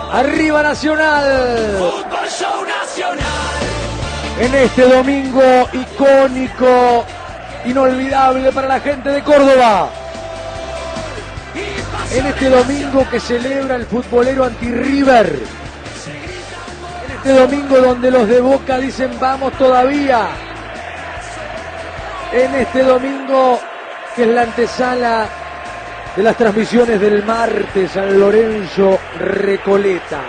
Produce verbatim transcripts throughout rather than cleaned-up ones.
Arriba Nacional. Fútbol Show Nacional. En este domingo icónico, inolvidable para la gente de Córdoba. En este domingo que celebra el futbolero anti-River. En este domingo donde los de Boca dicen vamos todavía. En este domingo que es la antesala de las transmisiones del martes, San Lorenzo Recoleta.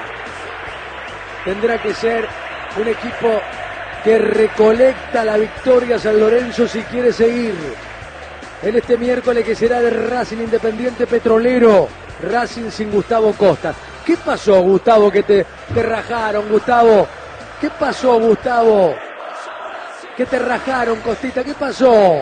Tendrá que ser un equipo que recolecta la victoria San Lorenzo si quiere seguir. En este miércoles que será de Racing Independiente Petrolero, Racing sin Gustavo Costa. ¿Qué pasó, Gustavo, que te, te rajaron, Gustavo? ¿Qué pasó, Gustavo? ¿Qué te rajaron, Costita? ¿Qué pasó?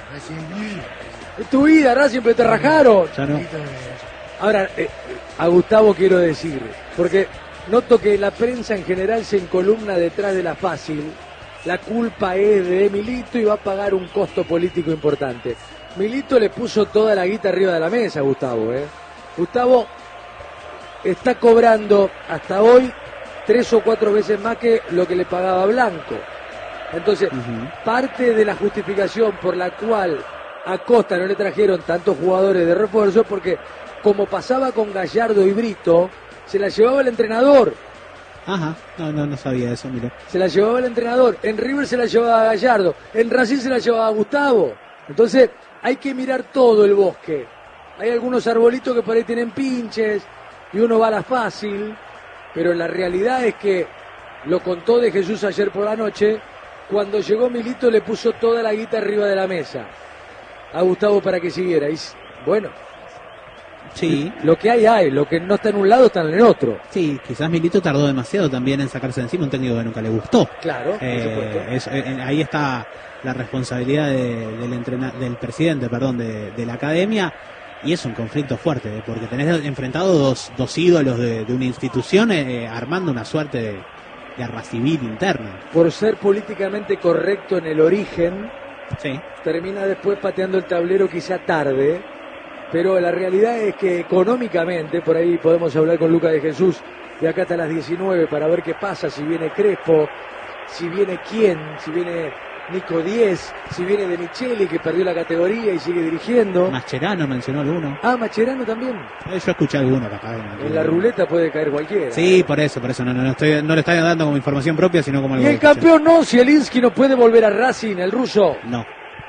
En tu vida, Racing, pero te rajaron. Ya no. Ahora, eh, a Gustavo quiero decir, porque noto que la prensa en general se encolumna detrás de la fácil. La culpa es de Milito y va a pagar un costo político importante. Milito le puso toda la guita arriba de la mesa a Gustavo, ¿eh? Gustavo está cobrando hasta hoy tres o cuatro veces más que lo que le pagaba Blanco. Entonces, uh-huh. parte de la justificación por la cual a Costa no le trajeron tantos jugadores de refuerzo, porque como pasaba con Gallardo y Brito, se la llevaba el entrenador. Ajá, no, no, no sabía eso, mira. Se la llevaba el entrenador, en River se la llevaba a Gallardo, en Racing se la llevaba a Gustavo. Entonces, hay que mirar todo el bosque. Hay algunos arbolitos que por ahí tienen pinches y uno va a la fácil, pero la realidad es que, lo contó De Jesús ayer por la noche, cuando llegó Milito le puso toda la guita arriba de la mesa a Gustavo para que siguiera. Y bueno, sí, lo que hay hay, lo que no está en un lado está en el otro. Sí, quizás Milito tardó demasiado también en sacarse de encima un técnico que nunca le gustó. Claro, eh, es, eh, ahí está la responsabilidad de, del, entrena, del presidente, perdón, de, de la academia, y es un conflicto fuerte, porque tenés enfrentado dos, dos ídolos de, de una institución eh, armando una suerte de guerra civil interna. Por ser políticamente correcto en el origen, sí. termina después pateando el tablero quizá tarde, pero la realidad es que económicamente, por ahí podemos hablar con Lucas de Jesús de acá hasta las diecinueve para ver qué pasa, si viene Crespo, si viene quién, si viene Nico Diez, si viene De Micheli, que perdió la categoría y sigue dirigiendo. Mascherano mencionó alguno. Ah, Mascherano también. Eh, yo escuché alguno capaz. En la ruleta puede caer cualquiera. Sí, por eso, por eso no, no, no, estoy, no le estoy dando como información propia, sino como algo. Y el campeón no, Zielinski no puede volver a Racing, el ruso. No.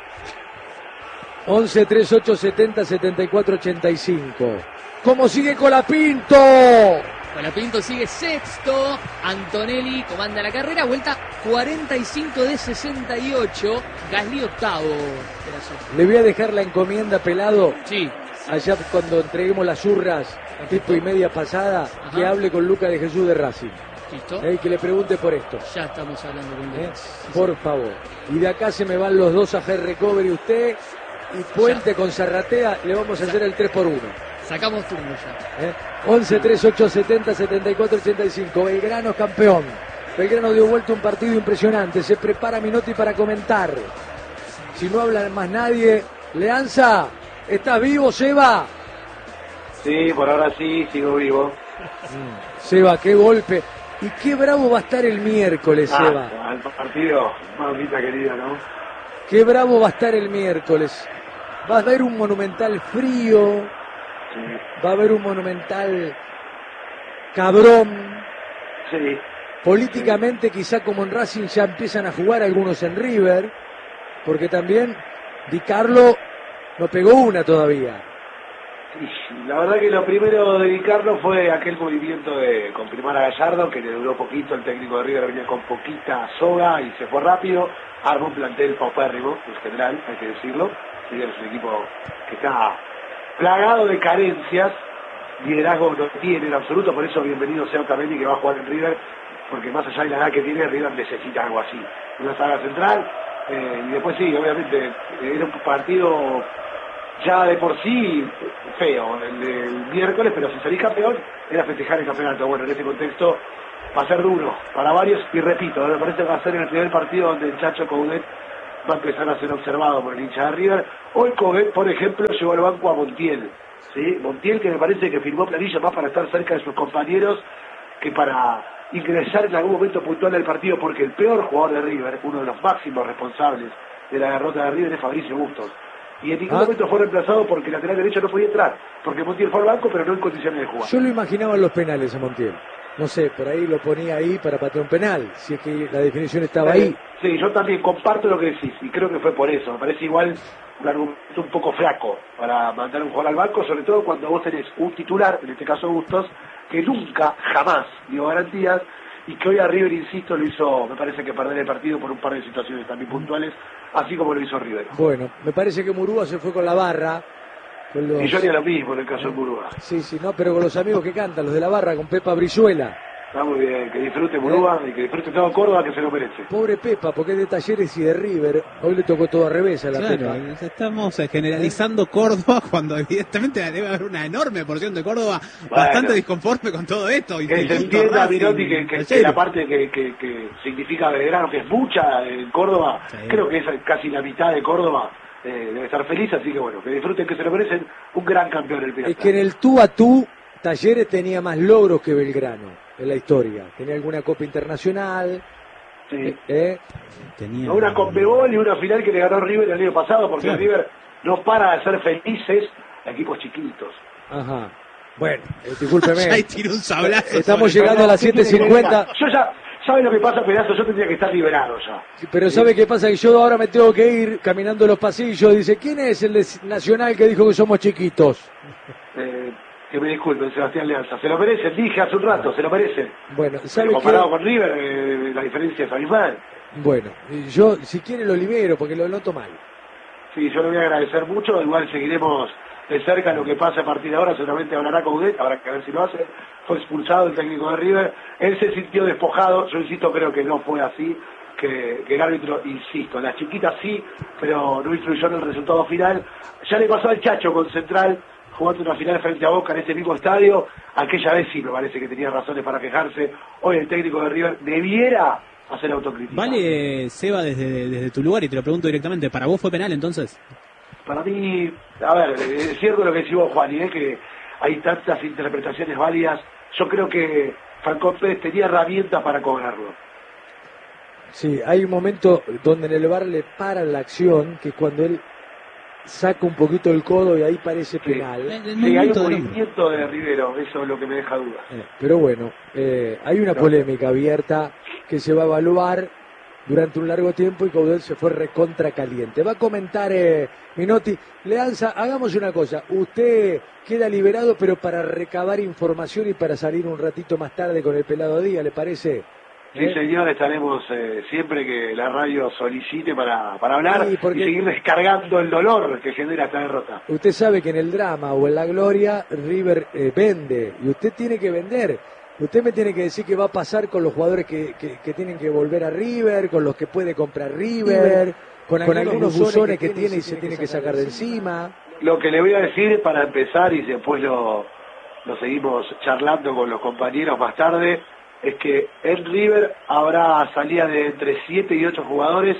once, treinta y ocho, setenta, setenta y cuatro, ochenta y cinco. ¿Cómo sigue Colapinto? Colapinto sigue sexto, Antonelli comanda la carrera, vuelta cuarenta y cinco de sesenta y ocho, Gasly octavo. Le voy a dejar la encomienda, Pelado. Sí. Allá cuando entreguemos las urras, tipo y media pasada, ajá, que hable con Lucas de Jesús de Racing. ¿Listo? Eh, que le pregunte por esto. Ya estamos hablando con él. Eh, por favor. Y de acá se me van los dos a G Recovery usted y Puente ya. Con Zarratea, le vamos a hacer el tres por uno. Sacamos turno ya. ¿Eh? once, treinta y ocho, setenta, setenta y cuatro, ochenta y cinco. Belgrano campeón. Belgrano dio vuelta un partido impresionante. Se prepara Minotti para comentar. Si no habla más nadie, Leanza, ¿estás vivo, Seba? Sí, por ahora sí, sigo vivo. Mm. Seba, qué golpe. Y qué bravo va a estar el miércoles, ah, Seba. El partido, mamita querida, ¿no? Qué bravo va a estar el miércoles. Va a haber un monumental frío. Sí. Va a haber un monumental cabrón. Sí. Políticamente, sí. Quizá como en Racing ya empiezan a jugar algunos en River, porque también Di Carlo no pegó una todavía. Sí, la verdad que lo primero de Di Carlo fue aquel movimiento de comprimir a Gallardo, que le duró poquito. El técnico de River venía con poquita soga y se fue rápido. Armó un plantel paupérrimo, en general, hay que decirlo. Sí, es un equipo que está plagado de carencias, liderazgo no tiene en absoluto, por eso bienvenido sea Otamendi, que va a jugar en River, porque más allá de la edad que tiene, River necesita algo así, una saga central, eh, y después sí, obviamente, era un partido ya de por sí feo, el del miércoles, pero si salís campeón, era festejar el campeonato. Bueno, en ese contexto va a ser duro para varios, y repito, me parece que va a ser en el primer partido donde el Chacho Coudet va a empezar a ser observado por el hincha de River. Hoy Coudet, por ejemplo, llevó al banco a Montiel, ¿sí? Montiel, que me parece que firmó planilla más para estar cerca de sus compañeros que para ingresar en algún momento puntual del partido, porque el peor jugador de River, uno de los máximos responsables de la derrota de River, es Fabricio Bustos. Y en ningún ah. momento fue reemplazado porque el lateral derecho no podía entrar, porque Montiel fue al banco, pero no en condiciones de jugar. Yo lo imaginaba en los penales a Montiel. No sé, por ahí lo ponía ahí para patear un penal, si es que la definición estaba sí, ahí. Sí, yo también comparto lo que decís, y creo que fue por eso. Me parece igual un argumento un poco flaco para mandar un jugador al banco, sobre todo cuando vos tenés un titular, en este caso Bustos, que nunca, jamás dio garantías, y que hoy a River, insisto, lo hizo, me parece que perder el partido por un par de situaciones también puntuales, así como lo hizo River. Bueno, me parece que Murúa se fue con la barra. Con los... Y yo haría lo mismo en el caso de Murúa. Sí, sí, no, pero con los amigos que cantan, los de la barra, con Pepa Brizuela. Está muy bien, que disfrute Murúa ¿Eh? y que disfrute todo Córdoba, que se lo merece. Pobre Pepa, porque es de Talleres y de River, hoy le tocó todo al revés a la claro, Pepa. Estamos generalizando Córdoba cuando evidentemente debe haber una enorme porción de Córdoba bueno, bastante disconforme con todo esto. Que se entienda, Minotti, que, que, que la parte que, que, que significa Belgrano, que es mucha en Córdoba, sí. Creo que es casi la mitad de Córdoba. Eh, debe estar feliz, así que bueno, que disfruten, que se lo merecen, un gran campeón el Pirata. Es que en el tú a tú Talleres tenía más logros que Belgrano en la historia, tenía alguna copa internacional, sí. eh, tenía una Conmebol y una final que le ganó River el año pasado, porque claro. River no para de ser felices a equipos chiquitos. Ajá. Bueno, eh, discúlpeme. Ahí tiró un sablazo. Estamos llegando a las siete cincuenta. Yo ya, ¿sabe lo que pasa, pedazo? Yo tendría que estar liberado ya. Pero ¿sabe qué pasa? Que yo ahora me tengo que ir caminando los pasillos. Dice, ¿quién es el de Nacional que dijo que somos chiquitos? Eh, que me disculpen, Sebastián Lealza. Se lo merecen, dije hace un rato, se lo merecen. Bueno, ¿sabe Pero comparado qué? con River, eh, la diferencia es abismal. Bueno, yo si quiere lo libero porque lo noto mal. Sí, yo le voy a agradecer mucho. Igual seguiremos de cerca lo que pasa a partir de ahora. Seguramente hablará con Coudet, habrá que ver si lo hace. Fue expulsado el técnico de River. Él se sintió despojado. Yo insisto, creo que no fue así. Que, que el árbitro, insisto, las chiquitas sí, pero no influyó en el resultado final. Ya le pasó al Chacho con Central, jugando una final frente a Boca en ese mismo estadio. Aquella vez sí me parece que tenía razones para quejarse. Hoy el técnico de River debiera hacer autocrítica. Vale, Seba, desde, desde tu lugar, y te lo pregunto directamente, ¿para vos fue penal entonces? Para mí, a ver, es cierto lo que decís vos, Juan, y es que hay tantas interpretaciones válidas. Yo creo que Falcón Pérez tenía herramientas para cobrarlo. Sí, hay un momento donde en el V A R le paran la acción, que cuando él saca un poquito el codo y ahí parece penal. Sí, sí, hay un movimiento de Rivero, eso es lo que me deja dudas. Eh, pero bueno, eh, hay una polémica abierta que se va a evaluar durante un largo tiempo y Coudet se fue recontra caliente. Va a comentar eh, Minotti. Lealza, hagamos una cosa, usted queda liberado pero para recabar información y para salir un ratito más tarde con el Pelado Díaz, ¿le parece? Sí, ¿Eh? señor, estaremos eh, siempre que la radio solicite para, para hablar sí, y seguir descargando el dolor que genera esta derrota. Usted sabe que en el drama o en la gloria River eh, vende y usted tiene que vender. Usted me tiene que decir qué va a pasar con los jugadores que, que, que tienen que volver a River, con los que puede comprar River, con, con algunos buzones que, que tiene y se tiene que sacar de encima. Lo que le voy a decir para empezar y después lo, lo seguimos charlando con los compañeros más tarde, es que en River habrá salida de entre siete y ocho jugadores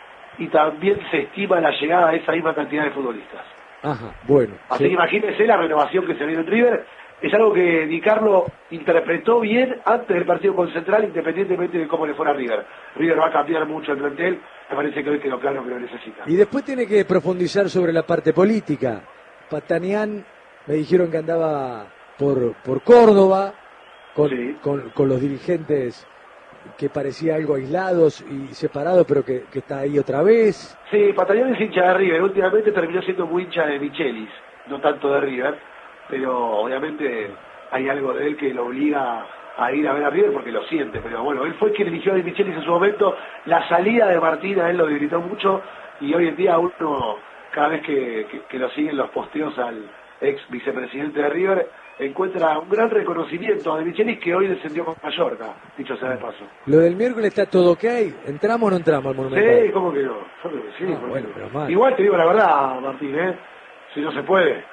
y también se estima la llegada de esa misma cantidad de futbolistas. Ajá, bueno. Así sí. Que imagínense la renovación que se viene en River. Es algo que Di Carlo interpretó bien antes del partido con Central, independientemente de cómo le fuera a River. River va a cambiar mucho el plantel, me parece que hoy quedó claro que lo necesita. Y después tiene que profundizar sobre la parte política. Patanián, me dijeron que andaba por, por Córdoba, con, sí. con, con los dirigentes que parecía algo aislados y separados, pero que, que está ahí otra vez. Sí, Patanián es hincha de River, últimamente terminó siendo muy hincha de Michelis, no tanto de River. Pero obviamente hay algo de él que lo obliga a ir a ver a River porque lo siente, pero bueno, él fue quien eligió a Di Michelis en su momento. La salida de Martín a él lo debilitó mucho y hoy en día uno, cada vez que, que, que lo siguen los posteos al ex vicepresidente de River, encuentra un gran reconocimiento a Di Michelis, que hoy descendió con Mallorca, dicho sea de paso. Lo del miércoles está todo ok, ¿entramos o no entramos al Monumental? Sí, ¿cómo que no? Yo creo que sí. Ah, bueno, pero mal. Igual te digo la verdad, Martín, ¿eh? Si no se puede.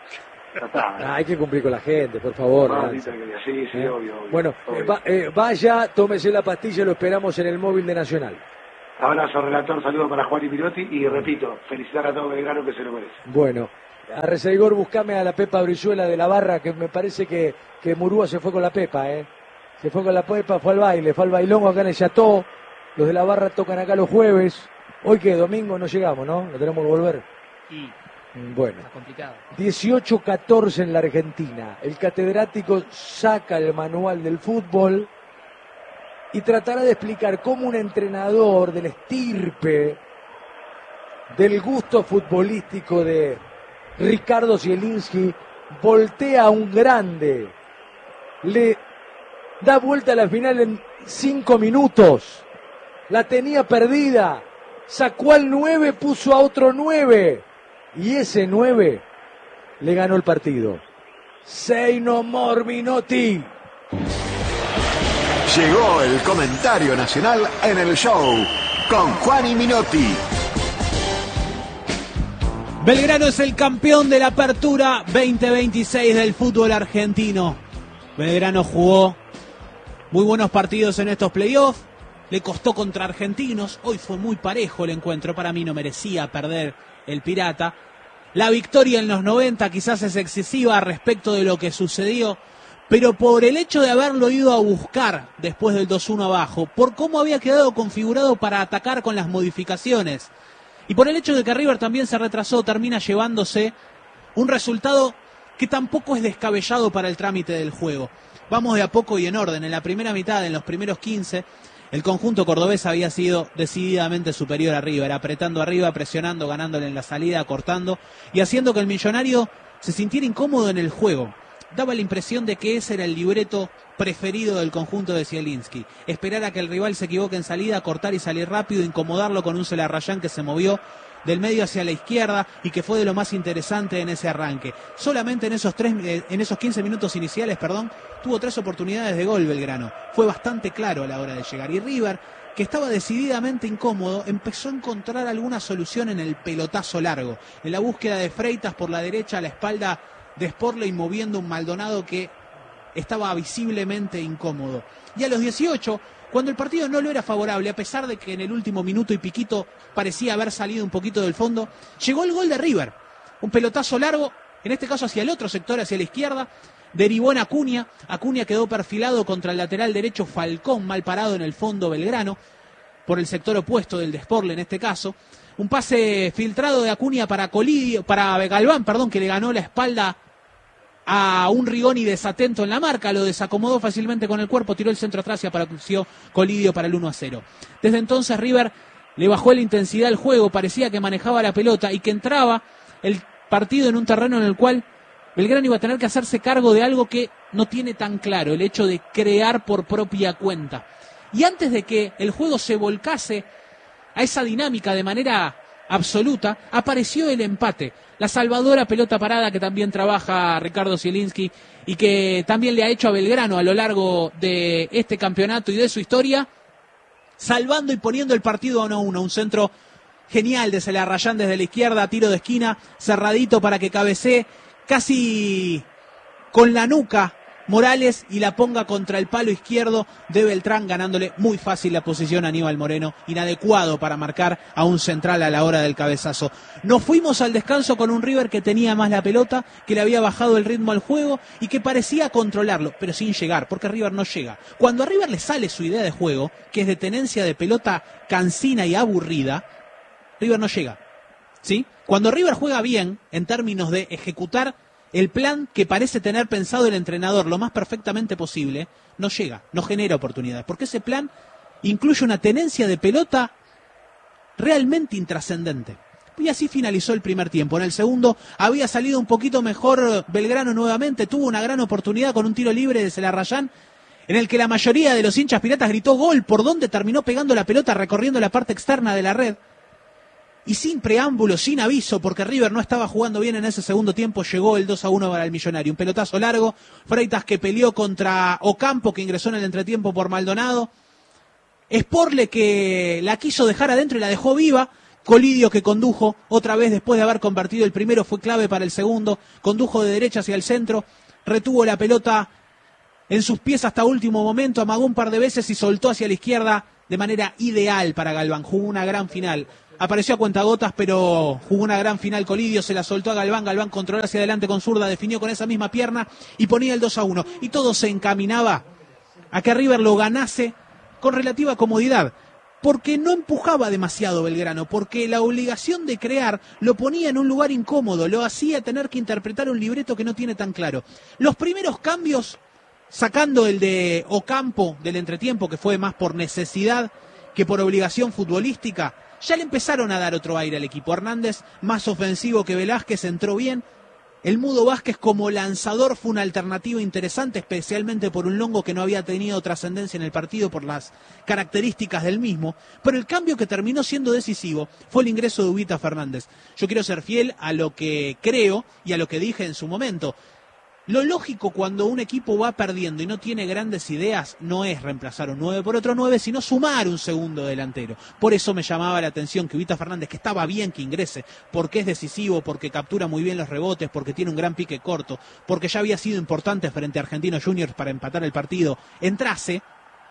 Ah, hay que cumplir con la gente, por favor. Ah, sí, sí, ¿Eh? obvio, obvio. Bueno, obvio. Eh, va, eh, vaya, tómese la pastilla, lo esperamos en el móvil de Nacional. Abrazo, relator, saludo para Juan y Minotti y repito, felicitar a todo Belgrano que se lo merece. Bueno, a Reseigor buscame a la Pepa Brizuela de la Barra, que me parece que, que Murúa se fue con la Pepa, ¿eh? Se fue con la Pepa, fue al baile, fue al bailongo acá en el Chateau. Los de la Barra tocan acá los jueves. Hoy que domingo no llegamos, ¿no? No tenemos que volver. Y bueno, está complicado. dieciocho catorce en la Argentina. El catedrático saca el manual del fútbol y tratará de explicar cómo un entrenador del estirpe, del gusto futbolístico de Ricardo Zielinski, voltea a un grande, le da vuelta a la final en cinco minutos, la tenía perdida, sacó al nueve, puso a otro nueve, y ese nueve le ganó el partido. Say no more, Minotti. Llegó el comentario nacional en el show con Juan y Minotti. Belgrano es el campeón de la Apertura veinte veintiséis del fútbol argentino. Belgrano jugó muy buenos partidos en estos playoffs. Le costó contra Argentinos. Hoy fue muy parejo el encuentro. Para mí no merecía perder el Pirata. La victoria en los noventa quizás es excesiva respecto de lo que sucedió, pero por el hecho de haberlo ido a buscar después del dos uno abajo, por cómo había quedado configurado para atacar con las modificaciones, y por el hecho de que River también se retrasó, termina llevándose un resultado que tampoco es descabellado para el trámite del juego. Vamos de a poco y en orden. En la primera mitad, en los primeros quince, el conjunto cordobés había sido decididamente superior a River, apretando arriba, presionando, ganándole en la salida, cortando y haciendo que el Millonario se sintiera incómodo en el juego. Daba la impresión de que ese era el libreto preferido del conjunto de Zielinski. Esperar a que el rival se equivoque en salida, cortar y salir rápido, incomodarlo con un Celarrayán que se movió del medio hacia la izquierda y que fue de lo más interesante en ese arranque. Solamente en esos tres, en esos quince minutos iniciales, perdón, tuvo tres oportunidades de gol Belgrano. Fue bastante claro a la hora de llegar. Y River, que estaba decididamente incómodo, empezó a encontrar alguna solución en el pelotazo largo, en la búsqueda de Freitas por la derecha a la espalda de Sporley, moviendo un Maldonado que estaba visiblemente incómodo. Y a los dieciocho, cuando el partido no lo era favorable, a pesar de que en el último minuto y piquito parecía haber salido un poquito del fondo, llegó el gol de River. Un pelotazo largo, en este caso hacia el otro sector, hacia la izquierda, derivó en Acuña. Acuña quedó perfilado contra el lateral derecho Falcón, mal parado en el fondo Belgrano, por el sector opuesto del de Sporley en este caso. Un pase filtrado de Acuña para Colidio, para Galván, perdón, que le ganó la espalda a un Rigoni desatento en la marca, lo desacomodó fácilmente con el cuerpo, tiró el centro atrás y apareció Colidio para el uno a cero. Desde entonces River le bajó la intensidad al juego, parecía que manejaba la pelota y que entraba el partido en un terreno en el cual Belgrano iba a tener que hacerse cargo de algo que no tiene tan claro, el hecho de crear por propia cuenta. Y antes de que el juego se volcase a esa dinámica de manera absoluta, apareció el empate. La salvadora pelota parada que también trabaja Ricardo Zielinski y que también le ha hecho a Belgrano a lo largo de este campeonato y de su historia, salvando y poniendo el partido a uno a uno. Un centro genial de Celarrayán desde la izquierda, tiro de esquina, cerradito para que cabecee casi con la nuca Morales y la ponga contra el palo izquierdo de Beltrán, ganándole muy fácil la posición a Aníbal Moreno, inadecuado para marcar a un central a la hora del cabezazo. Nos fuimos al descanso con un River que tenía más la pelota, que le había bajado el ritmo al juego y que parecía controlarlo, pero sin llegar, porque River no llega. Cuando a River le sale su idea de juego, que es de tenencia de pelota cansina y aburrida, River no llega, ¿sí? Cuando River juega bien, en términos de ejecutar el plan que parece tener pensado el entrenador lo más perfectamente posible, no llega, no genera oportunidades, porque ese plan incluye una tenencia de pelota realmente intrascendente. Y así finalizó el primer tiempo. En el segundo había salido un poquito mejor Belgrano nuevamente, tuvo una gran oportunidad con un tiro libre de Celarrayán, en el que la mayoría de los hinchas piratas gritó gol, por donde terminó pegando la pelota recorriendo la parte externa de la red. Y sin preámbulo, sin aviso, porque River no estaba jugando bien en ese segundo tiempo, llegó el dos a uno para el Millonario. Un pelotazo largo, Freitas que peleó contra Ocampo, que ingresó en el entretiempo por Maldonado. Sporley que la quiso dejar adentro y la dejó viva. Colidio que condujo otra vez después de haber convertido el primero, fue clave para el segundo. Condujo de derecha hacia el centro, retuvo la pelota en sus pies hasta último momento, amagó un par de veces y soltó hacia la izquierda, de manera ideal para Galván. Jugó una gran final. Apareció a cuentagotas, pero jugó una gran final Colidio, se la soltó a Galván, Galván controló hacia adelante con zurda, definió con esa misma pierna y ponía el dos a uno. Y todo se encaminaba a que River lo ganase con relativa comodidad, porque no empujaba demasiado Belgrano, porque la obligación de crear lo ponía en un lugar incómodo, lo hacía tener que interpretar un libreto que no tiene tan claro. Los primeros cambios, sacando el de Ocampo del entretiempo, que fue más por necesidad que por obligación futbolística, ya le empezaron a dar otro aire al equipo. Hernández, más ofensivo que Velázquez, entró bien. El Mudo Vázquez como lanzador fue una alternativa interesante, especialmente por un Longo que no había tenido trascendencia en el partido por las características del mismo. Pero el cambio que terminó siendo decisivo fue el ingreso de Ubita Fernández. Yo quiero ser fiel a lo que creo y a lo que dije en su momento. Lo lógico cuando un equipo va perdiendo y no tiene grandes ideas no es reemplazar un nueve por otro nueve, sino sumar un segundo delantero. Por eso me llamaba la atención que Ubita Fernández, que estaba bien que ingrese, porque es decisivo, porque captura muy bien los rebotes, porque tiene un gran pique corto, porque ya había sido importante frente a Argentinos Juniors para empatar el partido, entrase.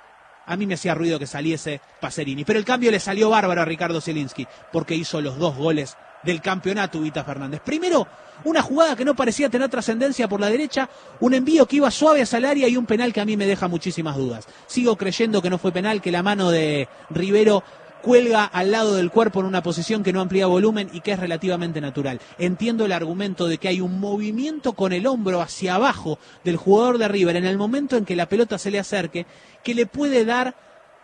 A mí me hacía ruido que saliese Pacerini, pero el cambio le salió bárbaro a Ricardo Zielinski, porque hizo los dos goles del campeonato Ubita Fernández. Primero, una jugada que no parecía tener trascendencia por la derecha, un envío que iba suave hacia el área y un penal que a mí me deja muchísimas dudas. Sigo creyendo que no fue penal, que la mano de Rivero cuelga al lado del cuerpo en una posición que no amplía volumen y que es relativamente natural. Entiendo el argumento de que hay un movimiento con el hombro hacia abajo del jugador de River en el momento en que la pelota se le acerque, que le puede dar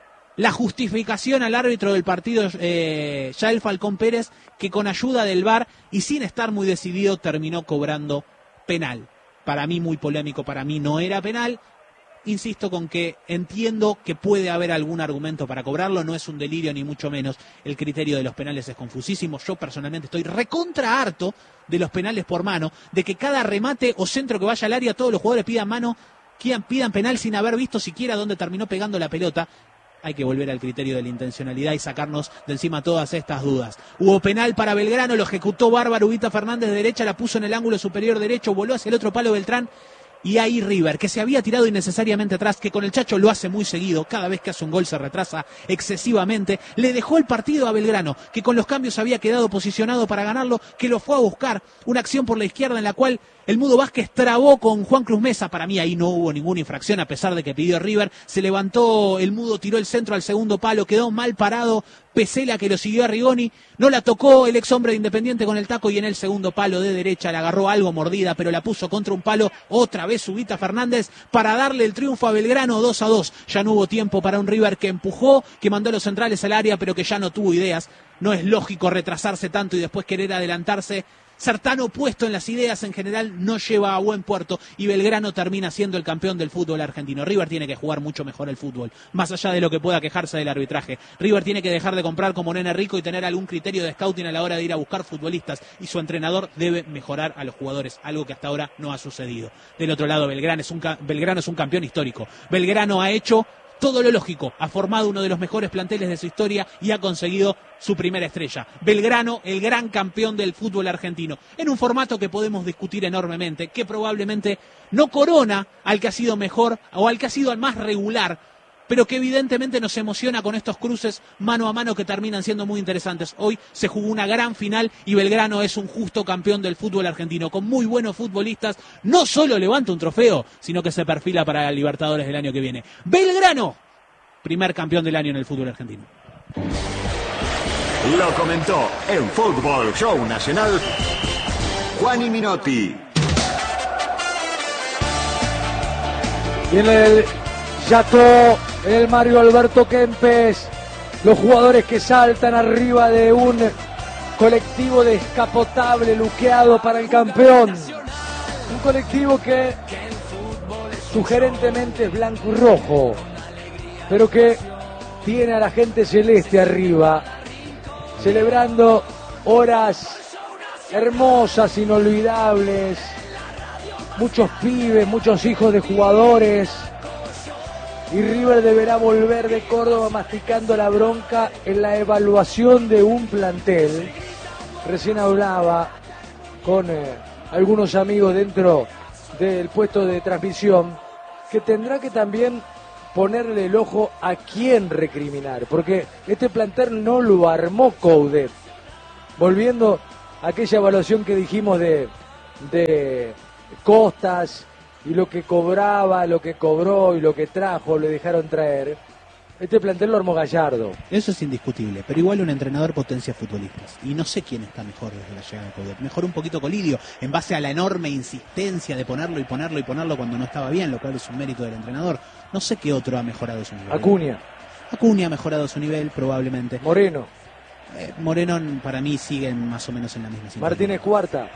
la justificación al árbitro del partido, eh, Yael Falcón Pérez, que con ayuda del V A R y sin estar muy decidido terminó cobrando penal. Para mí muy polémico, para mí no era penal. Insisto con que entiendo que puede haber algún argumento para cobrarlo, no es un delirio ni mucho menos. El criterio de los penales es confusísimo. Yo personalmente estoy recontra harto de los penales por mano, de que cada remate o centro que vaya al área todos los jugadores pidan mano, pidan penal sin haber visto siquiera dónde terminó pegando la pelota. Hay que volver al criterio de la intencionalidad y sacarnos de encima todas estas dudas. Hubo penal para Belgrano, lo ejecutó bárbaro Ubita Fernández de derecha, la puso en el ángulo superior derecho, voló hacia el otro palo Beltrán. Y ahí River, que se había tirado innecesariamente atrás, que con el Chacho lo hace muy seguido, cada vez que hace un gol se retrasa excesivamente, le dejó el partido a Belgrano, que con los cambios había quedado posicionado para ganarlo, que lo fue a buscar, una acción por la izquierda en la cual el Mudo Vázquez trabó con Juan Cruz Mesa. Para mí ahí no hubo ninguna infracción a pesar de que pidió River, se levantó el Mudo, tiró el centro al segundo palo, quedó mal parado Pesela, que lo siguió a Rigoni, no la tocó el ex hombre de Independiente con el taco y en el segundo palo de derecha la agarró algo mordida, pero la puso contra un palo, otra vez Ubita Fernández para darle el triunfo a Belgrano dos a dos. Ya no hubo tiempo para un River que empujó, que mandó a los centrales al área, pero que ya no tuvo ideas. No es lógico retrasarse tanto y después querer adelantarse. Ser tan opuesto en las ideas en general no lleva a buen puerto y Belgrano termina siendo el campeón del fútbol argentino. River tiene que jugar mucho mejor el fútbol, más allá de lo que pueda quejarse del arbitraje. River tiene que dejar de comprar como nene rico y tener algún criterio de scouting a la hora de ir a buscar futbolistas, y su entrenador debe mejorar a los jugadores, algo que hasta ahora no ha sucedido. Del otro lado, Belgrano es un, Belgrano es un campeón histórico. Belgrano ha hecho todo lo lógico, ha formado uno de los mejores planteles de su historia y ha conseguido su primera estrella. Belgrano, el gran campeón del fútbol argentino, en un formato que podemos discutir enormemente, que probablemente no corona al que ha sido mejor o al que ha sido el más regular, pero que evidentemente nos emociona con estos cruces mano a mano que terminan siendo muy interesantes. Hoy se jugó una gran final y Belgrano es un justo campeón del fútbol argentino, con muy buenos futbolistas. No solo levanta un trofeo, sino que se perfila para la Libertadores del año que viene. Belgrano, primer campeón del año en el fútbol argentino. Lo comentó en Fútbol Show Nacional Juani Minotti. Y en el Yato, el Mario Alberto Kempes, los jugadores que saltan arriba de un colectivo descapotable luqueado para el campeón. Un colectivo que sugerentemente es blanco y rojo, pero que tiene a la gente celeste arriba, celebrando horas hermosas, inolvidables, muchos pibes, muchos hijos de jugadores. Y River deberá volver de Córdoba masticando la bronca en la evaluación de un plantel. Recién hablaba con eh, algunos amigos dentro del puesto de transmisión, que tendrá que también ponerle el ojo a quién recriminar, porque este plantel no lo armó Coudet. Volviendo a aquella evaluación que dijimos de, de Costas y lo que cobraba, lo que cobró y lo que trajo, le dejaron traer. Este plantel lo armó Gallardo. Eso es indiscutible, pero igual un entrenador potencia futbolistas. Y no sé quién está mejor desde la llegada de Coudet. Mejor un poquito Colidio, en base a la enorme insistencia de ponerlo y ponerlo y ponerlo cuando no estaba bien, lo cual es un mérito del entrenador. No sé qué otro ha mejorado su nivel. Acuña. Acuña ha mejorado su nivel, probablemente. Moreno. Eh, Moreno para mí sigue más o menos en la misma situación. Martínez Cuarta.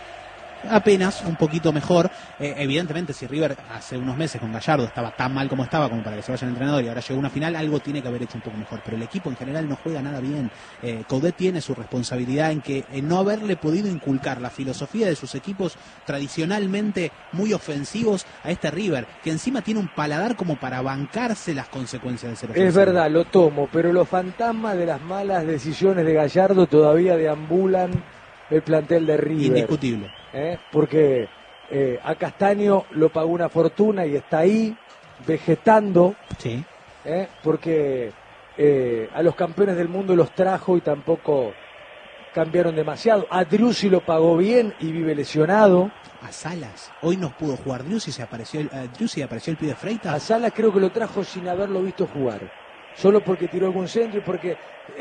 Apenas un poquito mejor. Eh, evidentemente, si River hace unos meses con Gallardo estaba tan mal como estaba como para que se vaya el entrenador y ahora llegó a una final, algo tiene que haber hecho un poco mejor. Pero el equipo en general no juega nada bien. Eh, Coudet tiene su responsabilidad en que en no haberle podido inculcar la filosofía de sus equipos tradicionalmente muy ofensivos a este River, que encima tiene un paladar como para bancarse las consecuencias de ser ofensivo. Es verdad, lo tomo, pero los fantasmas de las malas decisiones de Gallardo todavía deambulan el plantel de River. Indiscutible. ¿Eh? Porque eh, a Castaño lo pagó una fortuna y está ahí vegetando, sí. ¿Eh? Porque eh, a los campeones del mundo los trajo y tampoco cambiaron demasiado. A Driussi lo pagó bien y vive lesionado. A Salas, hoy no pudo jugar Driussi, se apareció el, uh, Driussi apareció el pibe Freitas. A Salas creo que lo trajo sin haberlo visto jugar, solo porque tiró algún centro y porque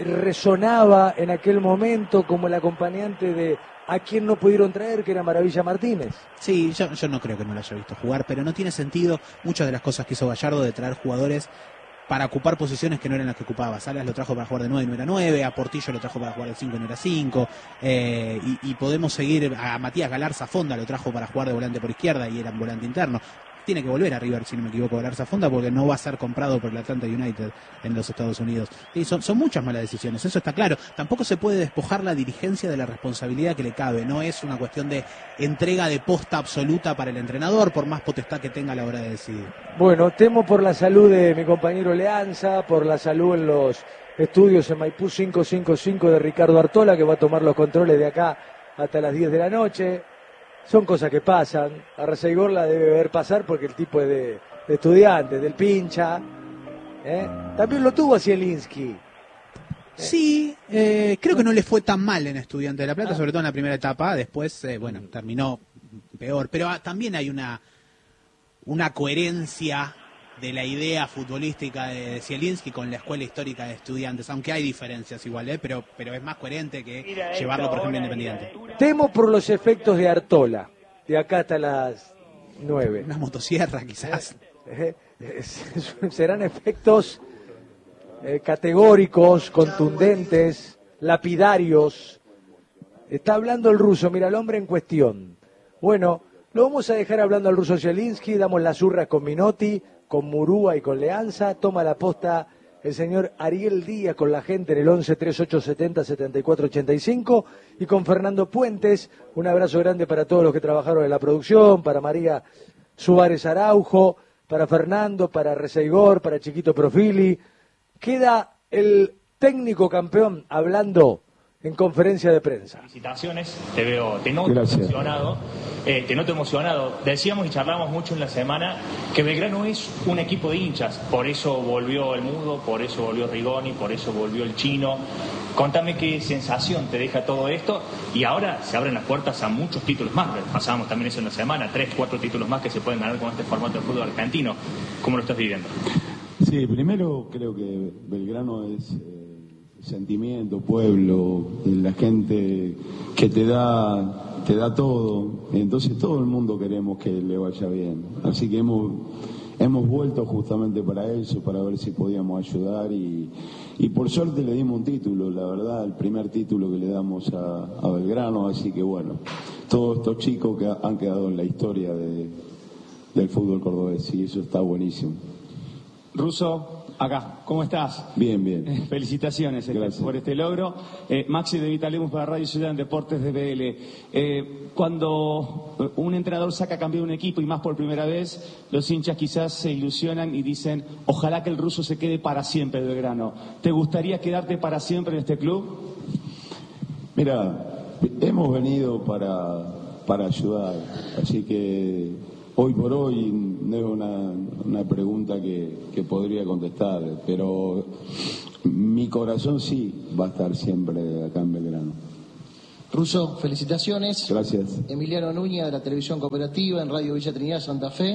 resonaba en aquel momento como el acompañante de a quien no pudieron traer, que era Maravilla Martínez. Sí, yo, yo no creo que no lo haya visto jugar, pero no tiene sentido muchas de las cosas que hizo Gallardo de traer jugadores para ocupar posiciones que no eran las que ocupaba. Salas lo trajo para jugar de nueve y no era nueve, a Portillo lo trajo para jugar de cinco y no era cinco, eh, y, y podemos seguir, a Matías Galarza Fonda lo trajo para jugar de volante por izquierda y era volante interno. Tiene que volver a River, si no me equivoco, Galarza Fonda, porque no va a ser comprado por el Atlanta United en los Estados Unidos. Y son, son muchas malas decisiones, eso está claro. Tampoco se puede despojar la dirigencia de la responsabilidad que le cabe. No es una cuestión de entrega de posta absoluta para el entrenador, por más potestad que tenga a la hora de decidir. Bueno, temo por la salud de mi compañero Leanza, por la salud en los estudios en Maipú cinco cinco cinco de Ricardo Artola, que va a tomar los controles de acá hasta las diez de la noche. Son cosas que pasan. A Reseigor la debe ver pasar porque el tipo es de, de estudiante, del pincha. ¿Eh? También lo tuvo a Zielinski. Sí, eh, creo que no le fue tan mal en Estudiante de La Plata, ah. sobre todo en la primera etapa. Después, eh, bueno, terminó peor. Pero ah, también hay una, una coherencia de la idea futbolística de Zielinski con la escuela histórica de Estudiantes, aunque hay diferencias igual, ¿eh? pero, pero es más coherente que Mira llevarlo, por ejemplo, a Independiente. Temo por los efectos de Artola, de acá hasta las nueve. Una motosierra, quizás. Eh, eh, eh, serán efectos eh, categóricos, contundentes, lapidarios. Está hablando el ruso, mira, el hombre en cuestión. Bueno, lo vamos a dejar hablando al ruso Zielinski, damos las urras con Minotti, con Murúa y con Leanza. Toma la posta el señor Ariel Díaz con la gente en el once treinta y ocho setenta setenta y cuatro ochenta y cinco y con Fernando Puentes. Un abrazo grande para todos los que trabajaron en la producción, para María Suárez Araujo, para Fernando, para Reseigor, para Chiquito Profili. Queda el técnico campeón hablando en conferencia de prensa. Felicitaciones, te veo, te noto Gracias. emocionado, eh, te noto emocionado. Decíamos y charlamos mucho en la semana que Belgrano es un equipo de hinchas, por eso volvió el Mudo, por eso volvió Rigoni, por eso volvió el Chino. Contame qué sensación te deja todo esto y ahora se abren las puertas a muchos títulos más. Pasábamos también eso en la semana, tres, cuatro títulos más que se pueden ganar con este formato de fútbol argentino. ¿Cómo lo estás viviendo? Sí, primero creo que Belgrano es eh, sentimiento, pueblo, la gente que te da te da todo, entonces todo el mundo queremos que le vaya bien, así que hemos hemos vuelto justamente para eso, para ver si podíamos ayudar y, y por suerte le dimos un título, la verdad, el primer título que le damos a, a Belgrano, así que bueno, todos estos chicos que han quedado en la historia de, del fútbol cordobés y eso está buenísimo. Russo, acá, ¿cómo estás? Bien, bien. Eh, felicitaciones eh, por este logro. Eh, Maxi de Vitalemus para Radio Ciudad en Deportes de B L. Eh, cuando un entrenador saca a cambiar un equipo y más por primera vez, los hinchas quizás se ilusionan y dicen, ojalá que el Ruso se quede para siempre en Belgrano. ¿Te gustaría quedarte para siempre en este club? Mira, hemos venido para, para ayudar, así que hoy por hoy no es una, una pregunta que, que podría contestar, pero mi corazón sí va a estar siempre acá en Belgrano. Russo, felicitaciones. Gracias. Emiliano Núñez, de la Televisión Cooperativa, en Radio Villa Trinidad, Santa Fe.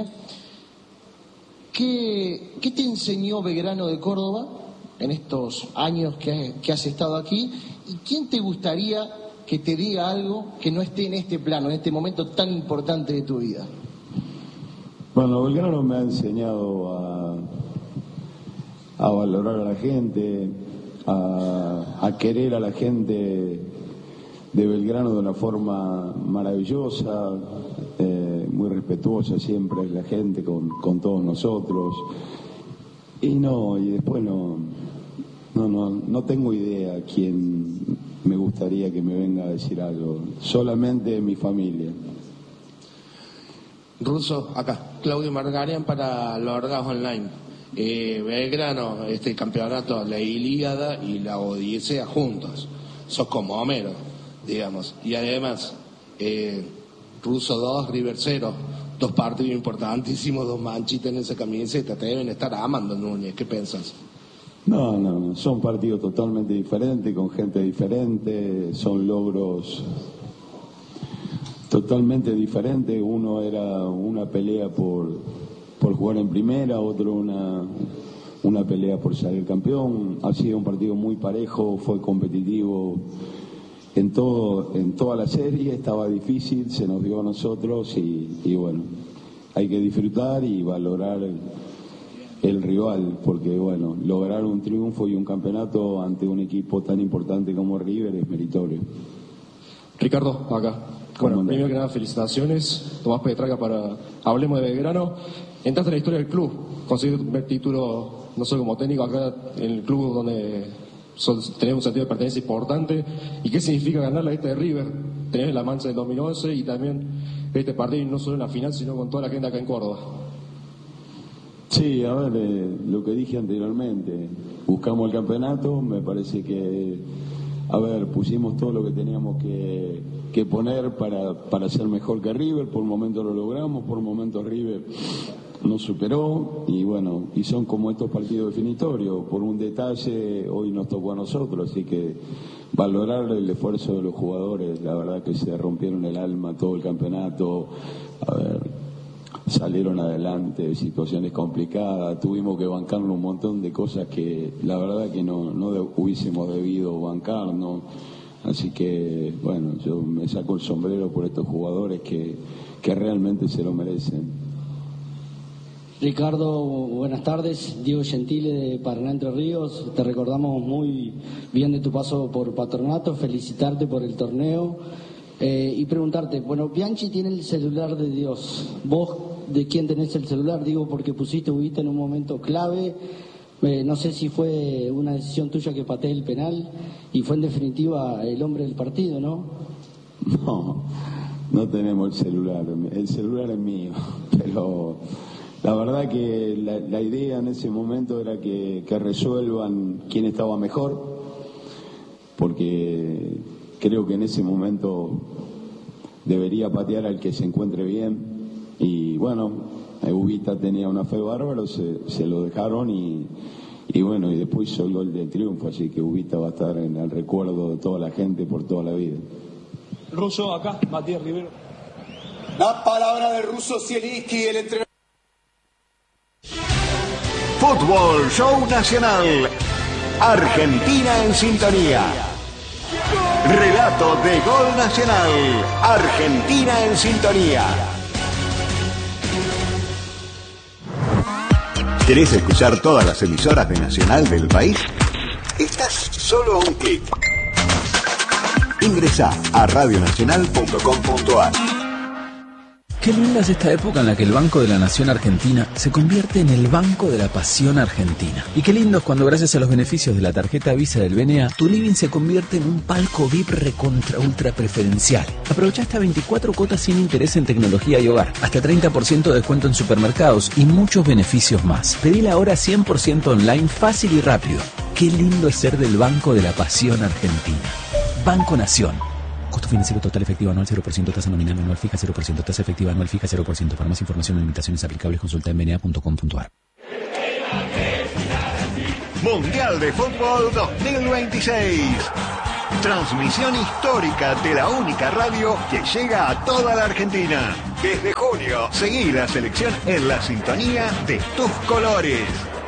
¿Qué, qué te enseñó Belgrano de Córdoba en estos años que, que has estado aquí? ¿Y quién te gustaría que te diga algo que no esté en este plano, en este momento tan importante de tu vida? Bueno, Belgrano me ha enseñado a, a valorar a la gente, a, a querer a la gente de Belgrano de una forma maravillosa, eh, muy respetuosa siempre la gente con, con todos nosotros. Y no, y después no, no, no, no tengo idea quién me gustaría que me venga a decir algo, solamente mi familia. Russo, acá, Claudio Margarian para Los Orgas Online. Eh, Belgrano, este campeonato, la Ilíada y la Odisea juntos. Sos como Homero, digamos. Y además, eh, Russo dos, River cero, dos partidos importantísimos, dos manchitas en esa camiseta. Te deben estar amando, Núñez. ¿Qué piensas? No, no, no. Son partidos totalmente diferentes, con gente diferente, son logros totalmente diferentes. Uno era una pelea por, por jugar en primera, otro una, una pelea por salir campeón. Ha sido un partido muy parejo, fue competitivo en todo, en toda la serie, estaba difícil, se nos dio a nosotros y, y bueno, hay que disfrutar y valorar el, el rival, porque bueno, lograr un triunfo y un campeonato ante un equipo tan importante como River es meritorio. Ricardo, acá. Bueno, primero que nada, felicitaciones. Tomás Petraca para Hablemos de Belgrano. Entraste en la historia del club, conseguiste tu primer título, no solo como técnico, acá en el club donde son, tenés un sentido de pertenencia importante. ¿Y qué significa ganar la esta de River? Tenés la mancha del dos mil once y también este partido, no solo en la final, sino con toda la gente acá en Córdoba. Sí, a ver, eh, lo que dije anteriormente, buscamos el campeonato, me parece que, a ver, pusimos todo lo que teníamos que, que poner para, para ser mejor que River, por un momento lo logramos, por un momento River nos superó y bueno, y son como estos partidos definitorios, por un detalle hoy nos tocó a nosotros, así que valorar el esfuerzo de los jugadores, la verdad que se rompieron el alma todo el campeonato, a ver, salieron adelante, situaciones complicadas, tuvimos que bancarnos un montón de cosas que la verdad que no, no de, hubiésemos debido bancarnos, así que bueno, yo me saco el sombrero por estos jugadores que, que realmente se lo merecen. Ricardo, buenas tardes. Diego Gentile de Paraná Entre Ríos. Te recordamos muy bien de tu paso por Patronato, felicitarte por el torneo eh, y preguntarte, bueno, Bianchi tiene el celular de Dios. ¿Vos de quién tenés el celular? Digo porque pusiste Ubita en un momento clave. Eh, no sé si fue una decisión tuya que pateé el penal y fue en definitiva el hombre del partido, ¿no? No, no tenemos el celular. El celular es mío, pero la verdad que la, la idea en ese momento era que, que resuelvan quién estaba mejor, porque creo que en ese momento debería patear al que se encuentre bien y bueno, Ubita tenía una fe bárbaro, se, se lo dejaron y, y bueno, y después hizo el gol del triunfo, así que Ubita va a estar en el recuerdo de toda la gente por toda la vida. Russo, acá, Matías Rivero. La palabra del Russo Zielinski, el entrenador. Fútbol Show Nacional. Argentina en sintonía. Relato de Gol Nacional. Argentina en sintonía. ¿Querés escuchar todas las emisoras de Nacional del país? Estás solo a un clic. Ingresá a radio nacional punto com punto a r. Qué linda es esta época en la que el Banco de la Nación Argentina se convierte en el Banco de la Pasión Argentina. Y qué lindo es cuando gracias a los beneficios de la tarjeta Visa del B N A, tu living se convierte en un palco V I P recontra ultra preferencial. Aprovecha hasta veinticuatro cuotas sin interés en tecnología y hogar, hasta treinta por ciento de descuento en supermercados y muchos beneficios más. Pedila ahora cien por ciento online, fácil y rápido. Qué lindo es ser del Banco de la Pasión Argentina. Banco Nación. Costo financiero total efectivo anual cero por ciento, tasa nominal anual fija cero por ciento, tasa efectiva anual fija cero por ciento. Para más información y limitaciones aplicables consulta en b n a punto com punto a r. Mundial de Fútbol dos mil veintiséis. Transmisión histórica de la única radio que llega a toda la Argentina. Desde junio, seguí la selección en la sintonía de tus colores.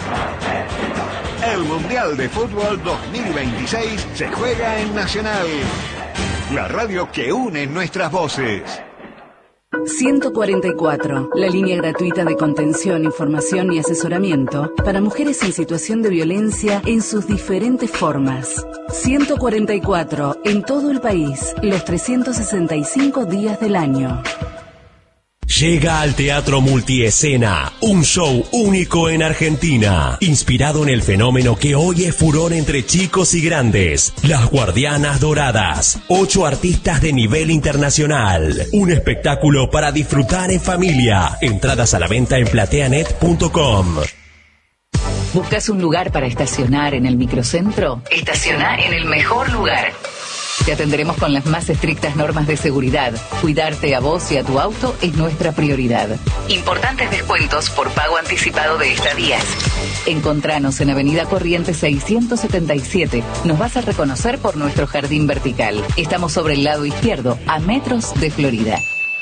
El Mundial de Fútbol dos mil veintiséis se juega en Nacional, la radio que une nuestras voces. ciento cuarenta y cuatro, la línea gratuita de contención, información y asesoramiento para mujeres en situación de violencia en sus diferentes formas. ciento cuarenta y cuatro, en todo el país, los trescientos sesenta y cinco días del año. Llega al Teatro Multiescena, un show único en Argentina, inspirado en el fenómeno que hoy es furor entre chicos y grandes, Las Guardianas Doradas, ocho artistas de nivel internacional, un espectáculo para disfrutar en familia, entradas a la venta en plateanet punto com. ¿Buscas un lugar para estacionar en el microcentro? Estaciona en el mejor lugar. Te atenderemos con las más estrictas normas de seguridad. Cuidarte a vos y a tu auto es nuestra prioridad. Importantes descuentos por pago anticipado de estadías. Encontranos en Avenida Corrientes seiscientos setenta y siete. Nos vas a reconocer por nuestro jardín vertical. Estamos sobre el lado izquierdo, a metros de Florida.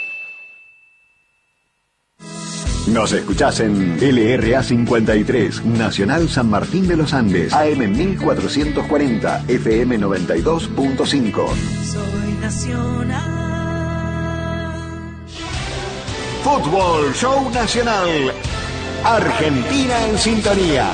Nos escuchás en L R A cincuenta y tres, Nacional San Martín de los Andes, A M mil cuatrocientos cuarenta, F M noventa y dos punto cinco. Soy nacional. Fútbol Show Nacional. Argentina en sintonía.